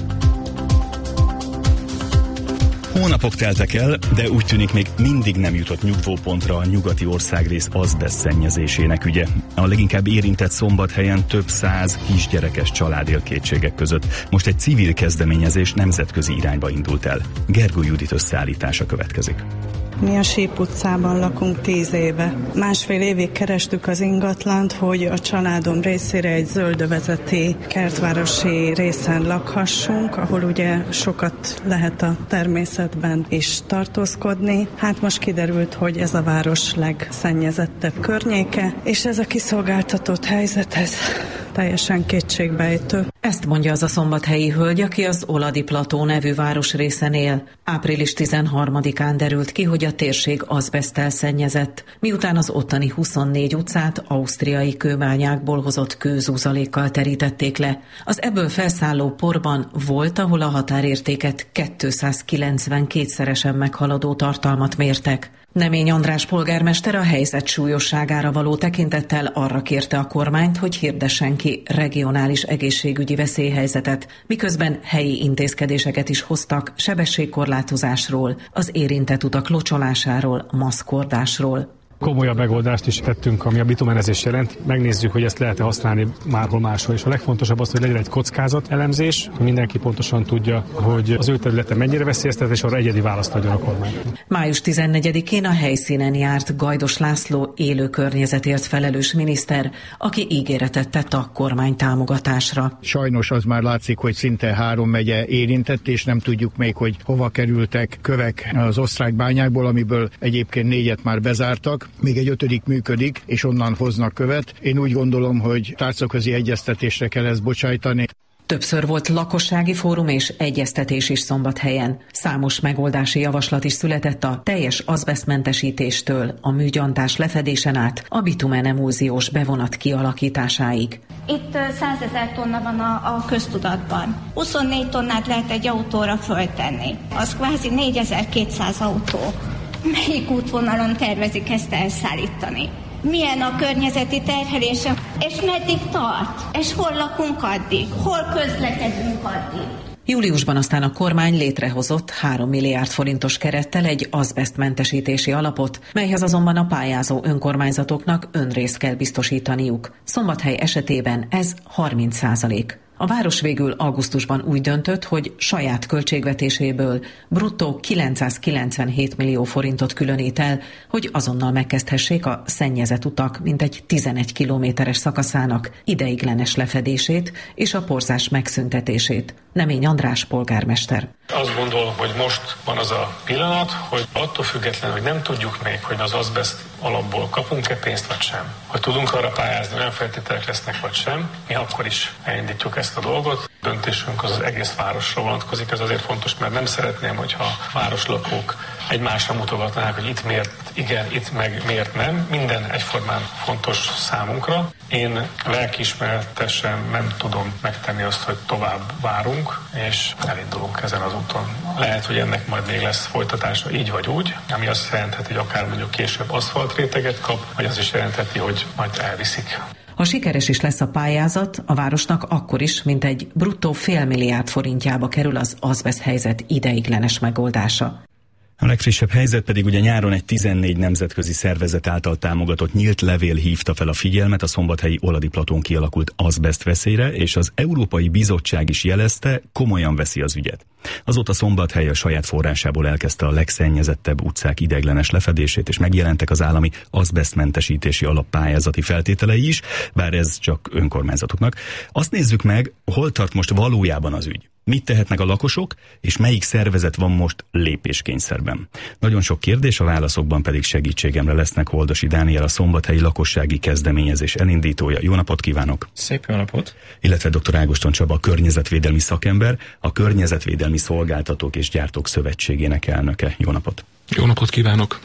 Hónapok teltek el, de úgy tűnik még mindig nem jutott nyugvópontra a nyugati országrész azbest szennyezésének ügye. A leginkább érintett Szombathelyen több 100 kisgyerekes család él kétségek között. Most egy civil kezdeményezés nemzetközi irányba indult el. Gergő Judit összeállítása következik. Mi a Sép utcában lakunk 10 éve. 1,5 évig kerestük az ingatlant, hogy a családom részére egy zöldövezeti kertvárosi részen lakhassunk, ahol ugye sokat lehet a természetben is tartózkodni. Hát most kiderült, hogy ez a város legszennyezettebb környéke, és ez a kiszolgáltatott helyzet, ez teljesen kétségbejtő. Ezt mondja az a szombathelyi hölgy, aki az Oladi Plató nevű városrészen él. Április 13-án derült ki, hogy a térség azbeszttel szennyezett, miután az ottani 24 utcát ausztriai kőbányákból hozott kőzúzalékkal terítették le. Az ebből felszálló porban volt, ahol a határértéket 292-szeresen meghaladó tartalmat mértek. Nemény András polgármester a helyzet súlyosságára való tekintettel arra kérte a kormányt, hogy hirdessen ki regionális egészségügyi veszélyhelyzetet, miközben helyi intézkedéseket is hoztak sebességkorlátozásról, az érintett utak locsolásáról, maszkordásról. Komolyabb megoldást is tettünk, ami a bitumenezés jelent. Megnézzük, hogy ezt lehet-e használni márhol máshol. És a legfontosabb az, hogy legyen egy kockázat elemzés, hogy mindenki pontosan tudja, hogy az ő területe mennyire veszélyeztetett, és arra egyedi választ adjon a kormány. Május 14-én a helyszínen járt Gajdos László élő környezetért felelős miniszter, aki ígéretet tett a kormány támogatásra. Sajnos az már látszik, hogy szinte 3 megye érintett, és nem tudjuk még, hogy hova kerültek kövek az osztrák bányákból, amiből egyébként 4-et már bezártak. Még egy 5. működik, és onnan hoznak követ. Én úgy gondolom, hogy tárcaközi egyeztetésre kell ezt bocsájtani. Többször volt lakossági fórum és egyeztetés is Szombathelyen. Számos megoldási javaslat is született a teljes azbesztmentesítéstől, a műgyantás lefedésen át, a bitumenemulziós bevonat kialakításáig. Itt 100 000 tonna van a köztudatban. 24 tonnát lehet egy autóra föltenni. Az kvázi 4200 autó. Melyik útvonalon tervezik ezt elszállítani? Milyen a környezeti terhelése, és meddig tart, és hol lakunk addig, hol közlekedünk addig. Júliusban aztán a kormány létrehozott 3 milliárd forintos kerettel egy azbesztmentesítési alapot, melyhez azonban a pályázó önkormányzatoknak önrészt kell biztosítaniuk. Szombathely esetében ez 30%. A város végül augusztusban úgy döntött, hogy saját költségvetéséből bruttó 997 millió forintot különít el, hogy azonnal megkezdhessék a szennyezett utak mintegy 11 kilométeres szakaszának ideiglenes lefedését és a porzás megszüntetését. Nemény András polgármester. Azt gondolom, hogy most van az a pillanat, hogy attól függetlenül, hogy nem tudjuk még, hogy az azbeszt alapból kapunk-e pénzt vagy sem. Hogy tudunk arra pályázni, olyan feltételek lesznek vagy sem, mi akkor is elindítjuk ezt a dolgot. Döntésünk az egész városra vonatkozik, ez azért fontos, mert nem szeretném, hogyha a városlakók egymásra mutogatnák, hogy itt miért igen, itt meg miért nem. Minden egyformán fontos számunkra. Én lelkiismeretesen nem tudom megtenni azt, hogy tovább várunk, és elindulunk ezen az úton. Lehet, hogy ennek majd még lesz folytatása így vagy úgy, ami azt jelentheti, hogy akár mondjuk később aszfaltréteget kap, vagy az is jelentheti, hogy majd elviszik. Ha sikeres is lesz a pályázat, a városnak akkor is mintegy bruttó $500 millió forintjába kerül az azbeszt helyzet ideiglenes megoldása. A legfrissebb helyzet pedig ugye nyáron egy 14 nemzetközi szervezet által támogatott nyílt levél hívta fel a figyelmet a szombathelyi Oladi platón kialakult azbeszt veszélyre, és az Európai Bizottság is jelezte, komolyan veszi az ügyet. Azóta Szombathely a saját forrásából elkezdte a legszennyezettebb utcák ideiglenes lefedését, és megjelentek az állami azbesztmentesítési alap pályázati feltételei is, bár ez csak önkormányzatoknak. Azt nézzük meg, hol tart most valójában az ügy. Mit tehetnek a lakosok, és melyik szervezet van most lépéskényszerben? Nagyon sok kérdés, a válaszokban pedig segítségemre lesznek. Holdasi Dániel, a szombathelyi lakossági kezdeményezés elindítója. Jó napot kívánok! Szép jó napot! Illetve dr. Ágoston Csaba, a környezetvédelmi szakember, a Környezetvédelmi Szolgáltatók és Gyártók Szövetségének elnöke. Jó napot! Jó napot kívánok!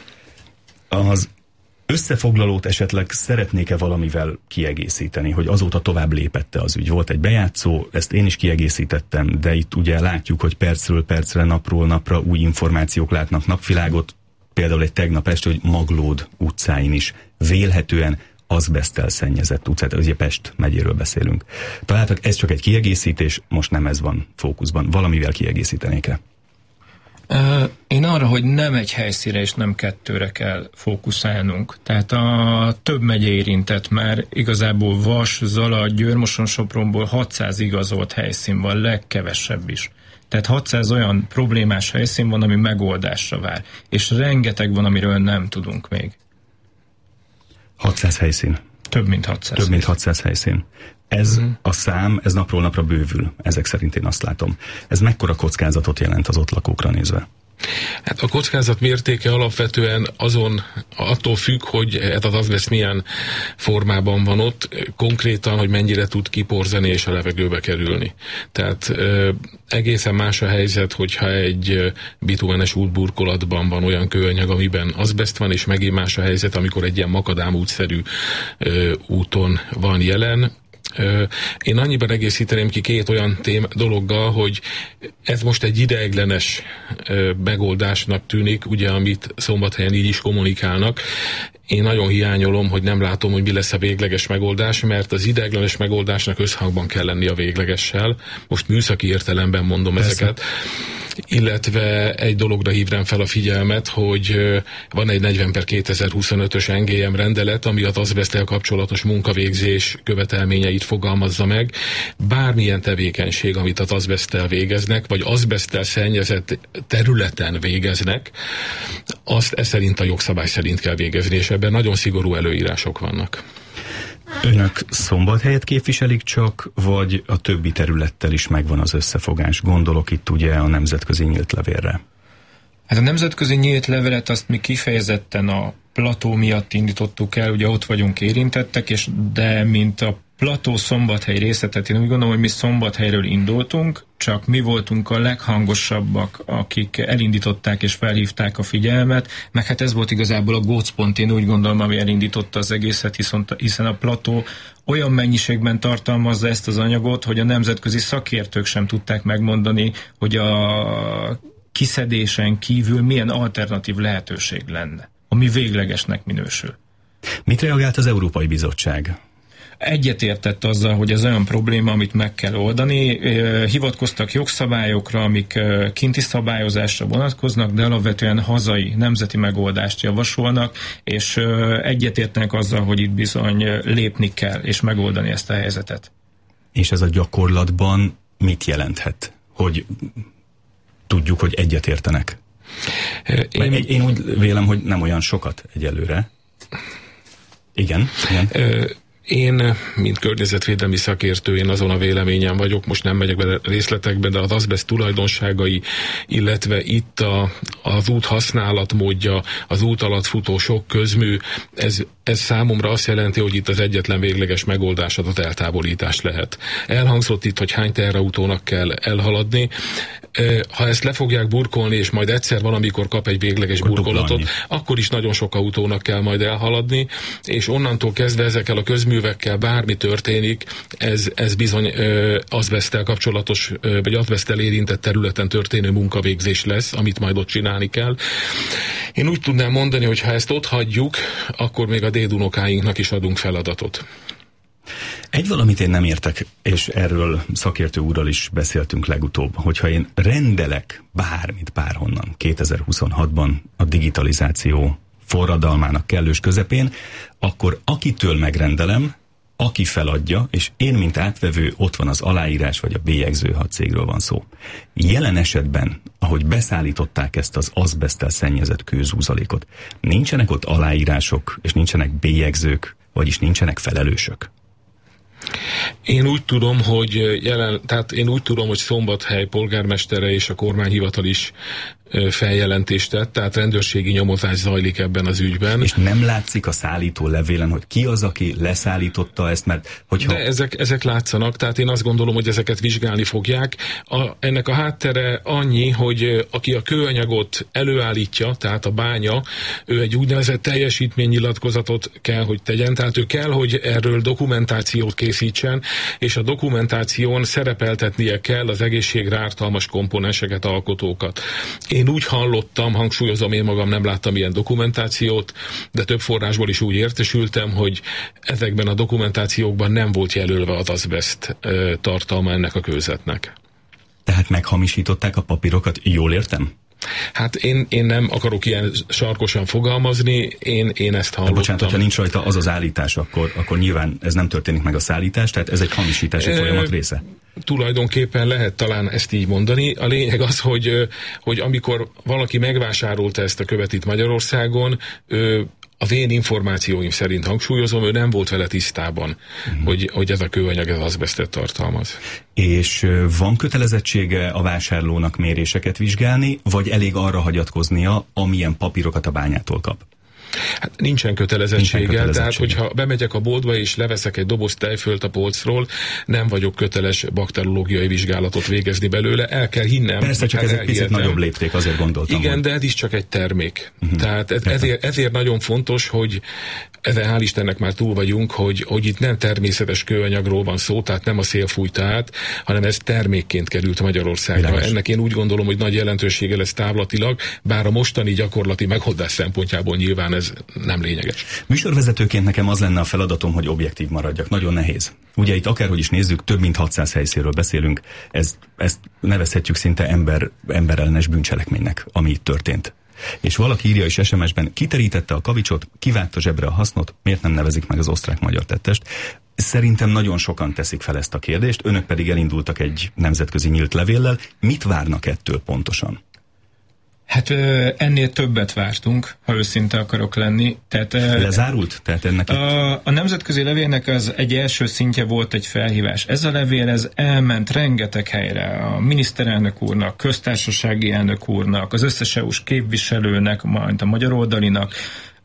Az összefoglalót esetleg szeretnék-e valamivel kiegészíteni, hogy azóta tovább lépette az ügy? Volt egy bejátszó, ezt én is kiegészítettem, de itt ugye látjuk, hogy percről percre, napról napra új információk látnak napvilágot, például egy tegnap este, hogy Maglód utcáin is vélhetően azbeszttel szennyezett utcát, ugye Pest megyéről beszélünk. Találtak, ez csak egy kiegészítés, most nem ez van fókuszban. Valamivel kiegészítenék-e? Én arra, hogy nem egy helyszínre és nem kettőre kell fókuszálnunk. Tehát a több megye érintett már, igazából Vas, Zala, Győr-Moson-Sopronból 600 igazolt helyszín van, legkevesebb is. Tehát 600 olyan problémás helyszín van, ami megoldásra vár. És rengeteg van, amiről nem tudunk még. 600 helyszín. Több mint 600. Több mint 600 helyszín. Ez a szám, ez napról napra bővül, ezek szerint én azt látom. Ez mekkora kockázatot jelent az ott lakókra nézve? Hát a kockázat mértéke alapvetően attól függ, hogy ez az azbeszt milyen formában van ott, konkrétan, hogy mennyire tud kiporzani és a levegőbe kerülni. Tehát egészen más a helyzet, hogyha egy bitumenes útburkolatban van olyan kőanyag, amiben azbeszt van, és megint más a helyzet, amikor egy ilyen makadám-útszerű úton van jelen. Én annyiban egészíteném ki két olyan dologgal, hogy ez most egy ideiglenes megoldásnak tűnik, ugye, amit Szombathelyen így is kommunikálnak. Én nagyon hiányolom, hogy nem látom, hogy mi lesz a végleges megoldás, mert az ideiglenes megoldásnak összhangban kell lenni a véglegessel. Most műszaki értelemben mondom ezeket. Illetve egy dologra hívnám fel a figyelmet, hogy van egy 40/2025-ös NGM rendelet, ami az azbeszttel kapcsolatos munkavégzés követelményeit fogalmazza meg. Bármilyen tevékenység, amit az azbeszttel végeznek, vagy azbeszttel szennyezett területen végeznek, azt ez szerint a jogszabály szerint kell végezni, és ebben nagyon szigorú előírások vannak. Önök Szombathelyet képviselik csak, vagy a többi területtel is megvan az összefogás? Gondolok itt ugye a nemzetközi nyílt levélre. Hát a nemzetközi nyílt levelet azt mi kifejezetten a plató miatt indítottuk el, ugye ott vagyunk érintettek, de mint a Plató Szombathely részletet én úgy gondolom, hogy mi Szombathelyről indultunk, csak mi voltunk a leghangosabbak, akik elindították és felhívták a figyelmet, meg hát ez volt igazából a gócpont, én úgy gondolom, ami elindította az egészet, hiszen a Plató olyan mennyiségben tartalmazza ezt az anyagot, hogy a nemzetközi szakértők sem tudták megmondani, hogy a kiszedésen kívül milyen alternatív lehetőség lenne, ami véglegesnek minősül. Mit reagált az Európai Bizottság? Egyetértett azzal, hogy ez olyan probléma, amit meg kell oldani. Hivatkoztak jogszabályokra, amik kinti szabályozásra vonatkoznak, de alapvetően hazai, nemzeti megoldást javasolnak, és egyetértenek azzal, hogy itt bizony lépni kell, és megoldani ezt a helyzetet. És ez a gyakorlatban mit jelenthet? Hogy tudjuk, hogy egyetértenek? Én úgy vélem, hogy nem olyan sokat egyelőre. Igen. Én, mint környezetvédelmi szakértő, én azon a véleményen vagyok, most nem megyek bele részletekbe, de az azbeszt tulajdonságai, illetve itt az út használatmódja, az út alatt futó sok közmű, ez számomra azt jelenti, hogy itt az egyetlen végleges megoldás az eltávolítás lehet. Elhangzott itt, hogy hány teherautónak kell elhaladni. Ha ezt le fogják burkolni, és majd egyszer valamikor kap egy végleges burkolatot, akkor is nagyon sok autónak kell majd elhaladni, és onnantól kezdve ezekkel a közművekkel bármi történik, ez bizony azbeszttel kapcsolatos, vagy azbeszttel érintett területen történő munkavégzés lesz, amit majd ott csinálni kell. Én úgy tudnám mondani, hogy ha ezt ott hagyjuk, akkor még a dédunokáinknak is adunk feladatot. Egy valamit én nem értek, és erről szakértő úrral is beszéltünk legutóbb, hogyha én rendelek bármit bárhonnan 2026-ban a digitalizáció forradalmának kellős közepén, akkor akitől megrendelem, aki feladja, és én, mint átvevő, ott van az aláírás, vagy a bélyegző, ha cégről van szó. Jelen esetben, ahogy beszállították ezt az azbeszttel szennyezett kőzúzalékot, nincsenek ott aláírások, és nincsenek bélyegzők, vagyis nincsenek felelősök. Én úgy tudom, hogy Szombathely polgármestere és a kormányhivatal is feljelentést tett, tehát rendőrségi nyomozás zajlik ebben az ügyben. És nem látszik a szállító levélen, hogy ki az, aki leszállította ezt, mert hogyha... De ezek látszanak, tehát én azt gondolom, hogy ezeket vizsgálni fogják. Ennek a háttere annyi, hogy aki a kőanyagot előállítja, tehát a bánya, ő egy úgynevezett teljesítménynyilatkozatot kell, hogy tegyen, tehát ő kell, hogy erről dokumentációt készítsen, és a dokumentáción szerepeltetnie kell az egészségre ártalmas komponenseket, alkotókat. Én úgy hallottam, hangsúlyozom, én magam nem láttam ilyen dokumentációt, de több forrásból is úgy értesültem, hogy ezekben a dokumentációkban nem volt jelölve az azbeszt tartalma ennek a kőzetnek. Tehát meghamisították a papírokat, jól értem? Hát én nem akarok ilyen sarkosan fogalmazni, én ezt hallottam. Bocsánat, hogyha nincs rajta az állítás, akkor nyilván ez nem történik meg a szállítás, tehát ez egy hamisítási folyamat része? Tulajdonképpen lehet talán ezt így mondani. A lényeg az, hogy amikor valaki megvásárolta ezt a követ itt Magyarországon, az én információim szerint, hangsúlyozom, ő nem volt vele tisztában, hogy ez a kőanyag az azbesztet tartalmaz. És van kötelezettsége a vásárlónak méréseket vizsgálni, vagy elég arra hagyatkoznia, amilyen papírokat a bányától kap? Hát nincsen kötelezettsége, tehát hogyha bemegyek a boltba és leveszek egy doboz tejfölt a polcról, nem vagyok köteles bakteriológiai vizsgálatot végezni belőle, el kell hinnem. Persze, csak ez egy picit nagyobb lépték, azért gondoltam. Igen, hogy... de ez is csak egy termék. Tehát ezért nagyon fontos, hogy ezen hál' Istennek már túl vagyunk, hogy itt nem természetes kőanyagról van szó, tehát nem a szél fújta át, hanem ez termékként került Magyarországra. Világos. Ennek én úgy gondolom, hogy nagy jelentősége lesz távlatilag, bár a mostani gyakorlati megoldás szempontjából nyilván ez nem lényeges. Műsorvezetőként nekem az lenne a feladatom, hogy objektív maradjak. Nagyon nehéz. Ugye itt akárhogy is nézzük, több mint 600 helyszínről beszélünk, ezt nevezhetjük szinte emberellenes bűncselekménynek, ami itt történt. És valaki írja is SMS-ben, kiterítette a kavicsot, kivágta zsebre a hasznot, miért nem nevezik meg az osztrák-magyar tettest? Szerintem nagyon sokan teszik fel ezt a kérdést, önök pedig elindultak egy nemzetközi nyílt levéllel. Mit várnak ettől pontosan? Hát ennél többet vártunk, ha őszinte akarok lenni. Tehát, lezárult? Tehát ennek a nemzetközi levélnek az egy első szintje volt egy felhívás. Ez a levél elment rengeteg helyre. A miniszterelnök úrnak, köztársasági elnök úrnak, az összes EU-s képviselőnek, majd a magyar oldalinak.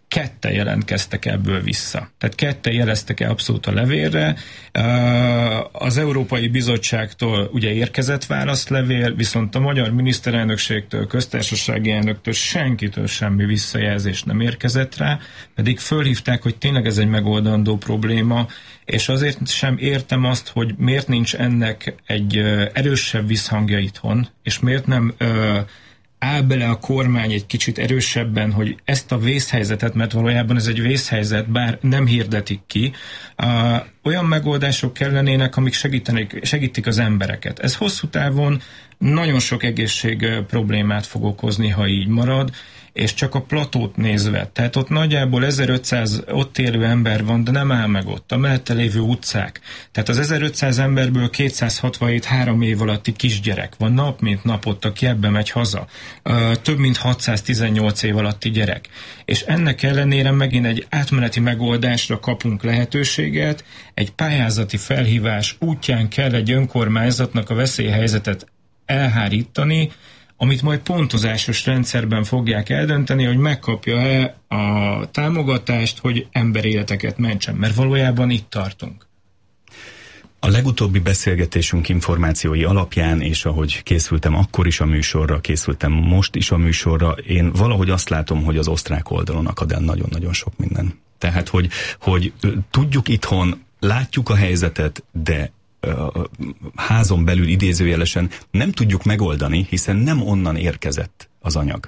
ketten jelentkeztek ebből vissza. Tehát ketten jeleztek el abszolút a levélre. Az Európai Bizottságtól ugye érkezett válaszlevél, viszont a magyar miniszterelnökségtől, köztársasági elnöktől senkitől semmi visszajelzés nem érkezett rá, pedig fölhívták, hogy tényleg ez egy megoldandó probléma, és azért sem értem azt, hogy miért nincs ennek egy erősebb visszhangja itthon, és miért nem áll bele a kormány egy kicsit erősebben, hogy ezt a vészhelyzetet, mert valójában ez egy vészhelyzet, bár nem hirdetik ki, olyan megoldások kellenének, amik segítik az embereket. Ez hosszú távon nagyon sok egészség problémát fog okozni, ha így marad, és csak a platót nézve. Tehát ott nagyjából 1500 ott élő ember van, de nem áll meg ott. A mellette lévő utcák. Tehát az 1500 emberből 267 3 év alatti kisgyerek van nap mint nap ott, aki ebbe megy haza. Több mint 618 év alatti gyerek. És ennek ellenére megint egy átmeneti megoldásra kapunk lehetőséget, egy pályázati felhívás útján kell egy önkormányzatnak a veszélyhelyzetet elhárítani, amit majd pontozásos rendszerben fogják eldönteni, hogy megkapja-e a támogatást, hogy emberéleteket mentsen, mert valójában itt tartunk. A legutóbbi beszélgetésünk információi alapján, és ahogy készültem akkor is a műsorra, készültem most is a műsorra, én valahogy azt látom, hogy az osztrák oldalon akad el nagyon-nagyon sok minden. Tehát, hogy tudjuk itthon, látjuk a helyzetet, de házon belül idézőjelesen nem tudjuk megoldani, hiszen nem onnan érkezett az anyag.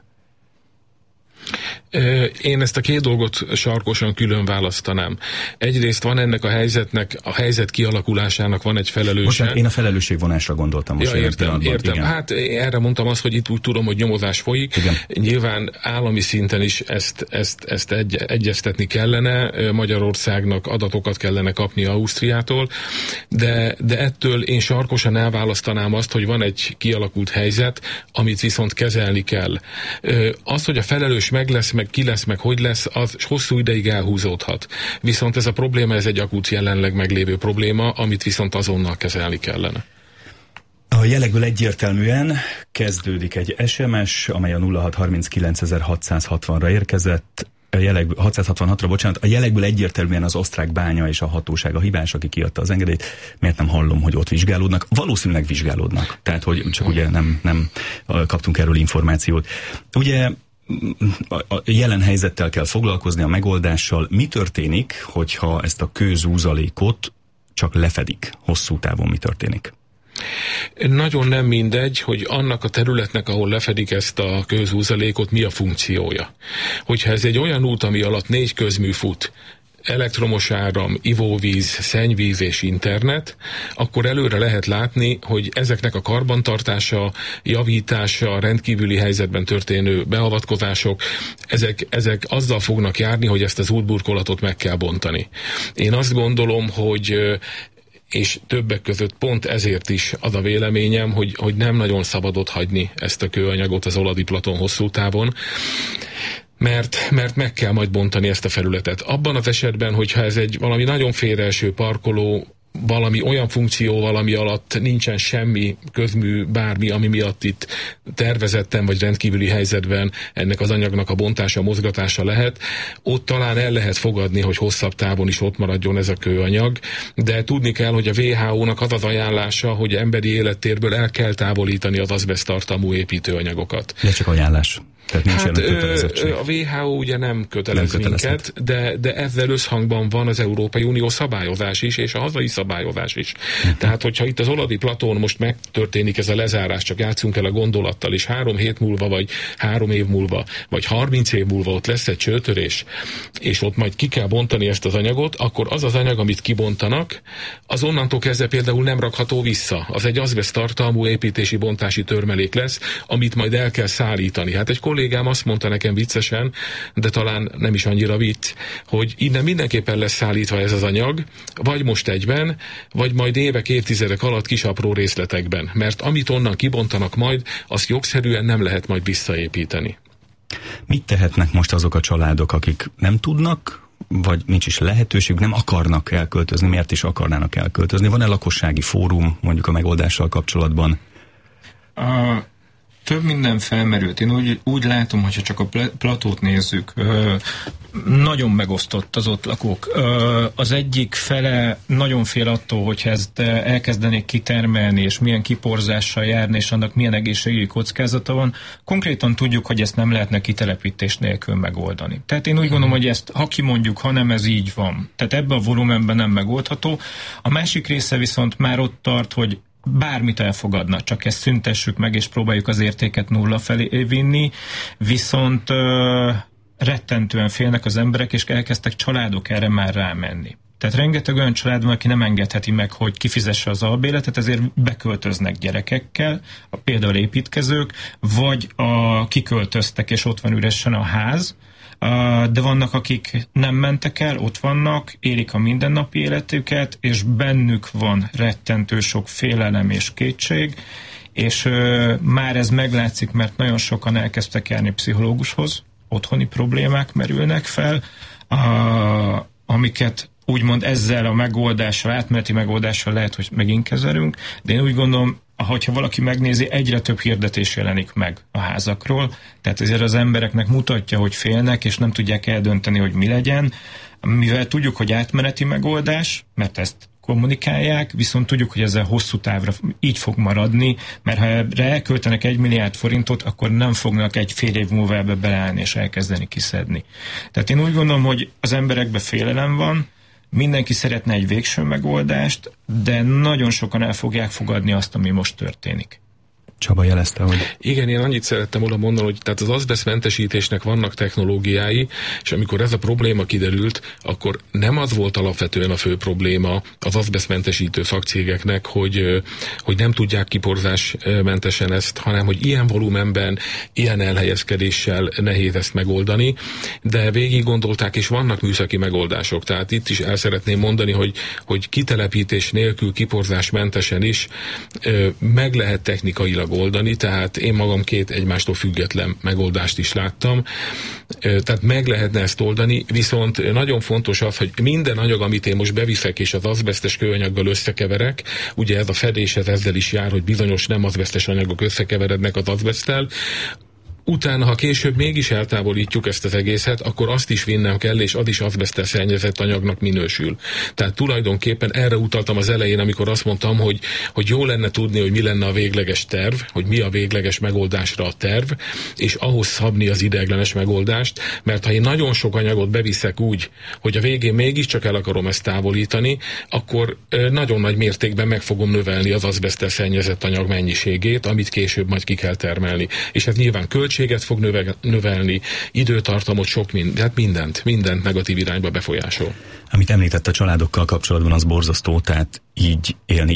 Én ezt a két dolgot sarkosan külön választanám. Egyrészt van ennek a helyzetnek, a helyzet kialakulásának van egy felelőse. Bocsánat, én a felelősségvonásra gondoltam most. Ja, értem. Igen. Hát erre mondtam azt, hogy itt úgy tudom, hogy nyomozás folyik. Igen. Nyilván állami szinten is ezt egyeztetni kellene. Magyarországnak adatokat kellene kapni Ausztriától, de ettől én sarkosan elválasztanám azt, hogy van egy kialakult helyzet, amit viszont kezelni kell. Az, hogy a felelős meg lesz, meg ki lesz, meg hogy lesz, az hosszú ideig elhúzódhat. Viszont ez a probléma, ez egy akut jelenleg meglévő probléma, amit viszont azonnal kezelni kellene. A jelekből egyértelműen kezdődik egy SMS, amely a 0639.660-ra érkezett. 666-ra, bocsánat, a jelekből egyértelműen az osztrák bánya és a hatóság a hibás, aki kiadta az engedélyt. Miért nem hallom, hogy ott vizsgálódnak? Valószínűleg vizsgálódnak. Tehát, hogy csak ugye nem kaptunk erről információt. Ugye a jelen helyzettel kell foglalkozni, a megoldással. Mi történik, hogyha ezt a kőzúzalékot csak lefedik? Hosszú távon mi történik? Nagyon nem mindegy, hogy annak a területnek, ahol lefedik ezt a kőzúzalékot, mi a funkciója. Hogyha ez egy olyan út, ami alatt 4 közmű fut, elektromos áram, ivóvíz, szennyvíz és internet, akkor előre lehet látni, hogy ezeknek a karbantartása, javítása, rendkívüli helyzetben történő beavatkozások, ezek azzal fognak járni, hogy ezt az útburkolatot meg kell bontani. Én azt gondolom, hogy és többek között pont ezért is az a véleményem, hogy nem nagyon szabad ott hagyni ezt a kőanyagot az Oladi Platon hosszú távon, mert meg kell majd bontani ezt a felületet. Abban az esetben, hogyha ez egy valami nagyon félreeső parkoló, valami olyan funkcióval, ami alatt nincsen semmi közmű, bármi, ami miatt itt tervezetten vagy rendkívüli helyzetben ennek az anyagnak a bontása, mozgatása lehet, ott talán el lehet fogadni, hogy hosszabb távon is ott maradjon ez a kőanyag, de tudni kell, hogy a WHO-nak az az ajánlása, hogy emberi élettérből el kell távolítani az azbeszttartalmú építőanyagokat. Ez csak ajánlás. Hát a WHO ugye nem kötelez minket, de ezzel összhangban van az Európai Unió szabályozás is, és a hazai szabályozás is. Tehát, hogyha itt az Oladi Platón most megtörténik ez a lezárás, csak játszunk el a gondolattal, és 3 hét múlva, vagy 3 év múlva, vagy 30 év múlva ott lesz egy csőtörés, és ott majd ki kell bontani ezt az anyagot, akkor az az anyag, amit kibontanak, az onnantól kezdve például nem rakható vissza. Az egy azbesztartalmú építési bontási törmelék lesz, amit majd el kell szállítani. Hát egy kollégám azt mondta nekem viccesen, de talán nem is annyira vicc, hogy innen mindenképpen lesz szállítva ez az anyag, vagy most egyben, vagy majd évek, évtizedek alatt kis apró részletekben. Mert amit onnan kibontanak majd, azt jogszerűen nem lehet majd visszaépíteni. Mit tehetnek most azok a családok, akik nem tudnak, vagy nincs is lehetőség, nem akarnak elköltözni? Miért is akarnának elköltözni? Van-e lakossági fórum mondjuk a megoldással kapcsolatban? több minden felmerült. Én úgy látom, hogyha csak a platót nézzük, nagyon megosztott az ott lakók. Az egyik fele nagyon fél attól, hogyha ezt elkezdenék kitermelni, és milyen kiporzással járni, és annak milyen egészségügyi kockázata van. Konkrétan tudjuk, hogy ezt nem lehetne kitelepítés nélkül megoldani. Tehát én úgy gondolom, hogy ezt, ha kimondjuk, ha nem, ez így van. Tehát ebben a volumenben nem megoldható. A másik része viszont már ott tart, hogy bármit elfogadna, csak ezt szüntessük meg, és próbáljuk az értéket nulla felé vinni, viszont rettentően félnek az emberek, és elkezdtek családok erre már rámenni. Tehát rengeteg olyan család van, aki nem engedheti meg, hogy kifizesse az albérletet, ezért beköltöznek gyerekekkel, például építkezők, vagy kiköltöztek, és ott van üresen a ház, de vannak, akik nem mentek el, ott vannak, élik a mindennapi életüket, és bennük van rettentő sok félelem és kétség, és már ez meglátszik, mert nagyon sokan elkezdtek járni pszichológushoz, otthoni problémák merülnek fel, amiket úgymond ezzel a megoldással, átmeneti megoldással lehet, hogy megint kezelünk, de én úgy gondolom, hogyha valaki megnézi, egyre több hirdetés jelenik meg a házakról, tehát ezért az embereknek mutatja, hogy félnek, és nem tudják eldönteni, hogy mi legyen, mivel tudjuk, hogy átmeneti megoldás, mert ezt kommunikálják, viszont tudjuk, hogy ezzel hosszú távra így fog maradni, mert ha erre elköltenek 1 milliárd forintot, akkor nem fognak egy fél év múlva ebbe beleállni és elkezdeni kiszedni. Tehát én úgy gondolom, hogy az emberekben félelem van, mindenki szeretne egy végső megoldást, de nagyon sokan el fogják fogadni azt, ami most történik. Csaba jelezte, hogy... Igen, én annyit szerettem volna mondani, hogy tehát az azbesztmentesítésnek vannak technológiái, és amikor ez a probléma kiderült, akkor nem az volt alapvetően a fő probléma az azbesztmentesítő szakcégeknek, hogy nem tudják kiporzásmentesen ezt, hanem hogy ilyen volumenben, ilyen elhelyezkedéssel nehéz ezt megoldani, de végig gondolták, és vannak műszaki megoldások. Tehát itt is el szeretném mondani, hogy kitelepítés nélkül, kiporzásmentesen is meg lehet technikailag oldani, tehát én magam 2 egymástól független megoldást is láttam. Tehát meg lehetne ezt oldani, viszont nagyon fontos az, hogy minden anyag, amit én most beviszek és az azbesztes kőanyaggal összekeverek, ugye ez a fedés ezzel is jár, hogy bizonyos nem azbesztes anyagok összekeverednek az azbeszttel, utána, ha később mégis eltávolítjuk ezt az egészet, akkor azt is vinnem kell, és az is azbeszttel szennyezett anyagnak minősül. Tehát tulajdonképpen erre utaltam az elején, amikor azt mondtam, hogy jó lenne tudni, hogy mi lenne a végleges terv, hogy mi a végleges megoldásra a terv, és ahhoz szabni az ideiglenes megoldást, mert ha én nagyon sok anyagot beviszek úgy, hogy a végén mégiscsak el akarom ezt távolítani, akkor nagyon nagy mértékben meg fogom növelni az azbeszttel szennyezett anyag mennyiségét, amit később majd ki kell termelni. És ez nyilván költséget fog növelni, időtartamot, sok mindent negatív irányba befolyásol. Amit említett a családokkal kapcsolatban, az borzasztó, tehát így élni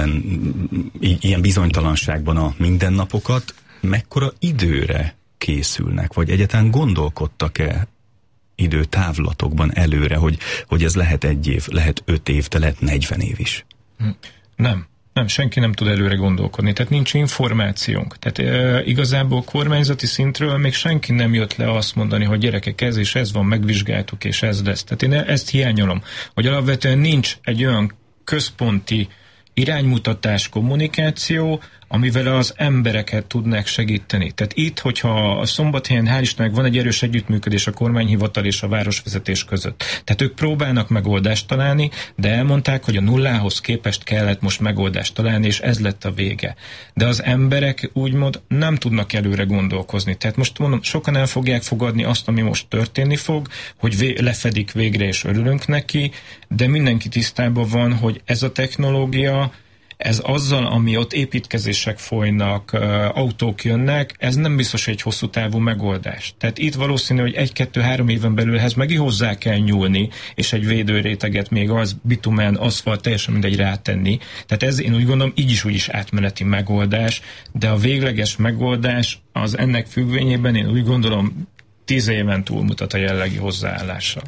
ilyen bizonytalanságban a mindennapokat, mekkora időre készülnek, vagy egyáltalán gondolkodtak-e időtávlatokban előre, hogy ez lehet 1 év, lehet 5 év, de lehet 40 év is? Nem, senki nem tud előre gondolkodni, tehát nincs információnk. Tehát igazából kormányzati szintről még senki nem jött le azt mondani, hogy gyerekek, ez és ez van, megvizsgáltuk, és ez lesz. Tehát én ezt hiányolom, hogy alapvetően nincs egy olyan központi iránymutatás, kommunikáció, amivel az embereket tudnák segíteni. Tehát itt, hogyha a Szombathelyen hál' Istennek van egy erős együttműködés a kormányhivatal és a városvezetés között. Tehát ők próbálnak megoldást találni, de elmondták, hogy a nullához képest kellett most megoldást találni, és ez lett a vége. De az emberek úgymond nem tudnak előre gondolkozni. Tehát most mondom, sokan el fogják fogadni azt, ami most történni fog, hogy lefedik végre, és örülünk neki, de mindenki tisztában van, hogy ez a technológia, ez azzal, ami ott építkezések folynak, autók jönnek, ez nem biztos egy hosszú távú megoldás. Tehát itt valószínű, hogy 1-2-3 éven belül ehhez megint hozzá kell nyúlni, és egy védőréteget még az bitumen, aszfalt, teljesen mindegy rátenni. Tehát ez én úgy gondolom, így is úgy is átmeneti megoldás, de a végleges megoldás az ennek függvényében én úgy gondolom 10 éven túlmutat a jellegi hozzáállással.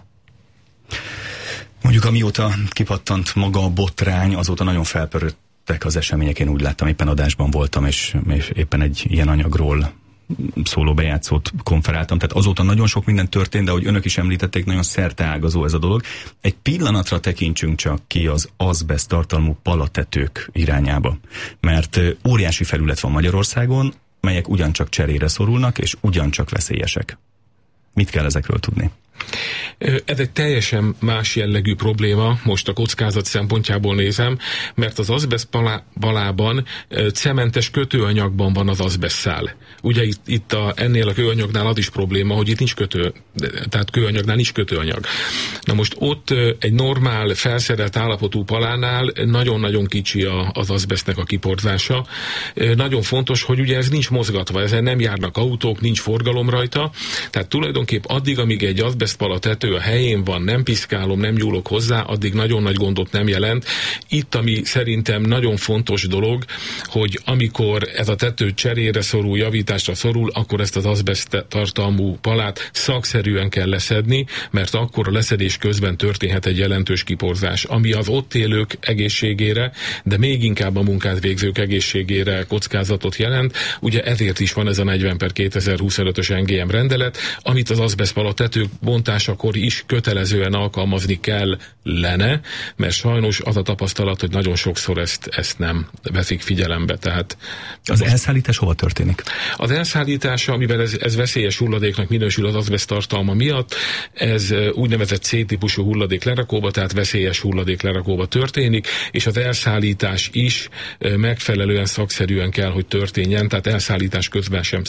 Mondjuk amióta kipattant maga a botrány, azóta nagyon felpörött az események, én úgy láttam, éppen adásban voltam, és éppen egy ilyen anyagról szóló bejátszót konferáltam, tehát azóta nagyon sok minden történt, de ahogy önök is említették, nagyon szerteágazó ez a dolog. Egy pillanatra tekintsünk csak ki az azbeszt tartalmú palatetők irányába, mert óriási felület van Magyarországon, melyek ugyancsak cserére szorulnak, és ugyancsak veszélyesek. Mit kell ezekről tudni? Ez egy teljesen más jellegű probléma, most a kockázat szempontjából nézem, mert az azbeszt palában cementes kötőanyagban van az azbesztszál. Ugye itt ennél a kőanyagnál az is probléma, hogy itt nincs tehát kőanyagnál nincs kötőanyag. Na most ott egy normál felszerelt állapotú palánál nagyon-nagyon kicsi az azbesztnek a kiporzása. Nagyon fontos, hogy ugye ez nincs mozgatva, ezen nem járnak autók, nincs forgalom rajta, tehát tulajdonképp addig, amíg egy azbesztpala tető a helyén van, nem piszkálom, nem nyúlok hozzá, addig nagyon nagy gondot nem jelent. Itt, ami szerintem nagyon fontos dolog, hogy amikor ez a tető cserére szorul, javításra szorul, akkor ezt az azbeszt tartalmú palát szakszerűen kell leszedni, mert akkor a leszedés közben történhet egy jelentős kiporzás, ami az ott élők egészségére, de még inkább a munkát végzők egészségére kockázatot jelent. Ugye ezért is van ez a 40/2025-ös NGM rendelet, amit az azbesztpala tetők bontásakor is kötelezően alkalmazni kellene, mert sajnos az a tapasztalat, hogy nagyon sokszor ezt nem veszik figyelembe. Tehát az elszállítás hova történik? Az elszállítása, mivel ez veszélyes hulladéknak minősül az azbeszt tartalma miatt, ez úgynevezett C-típusú hulladék lerakóba, tehát veszélyes hulladék lerakóba történik, és az elszállítás is megfelelően szakszerűen kell, hogy történjen, tehát elszállítás közben sem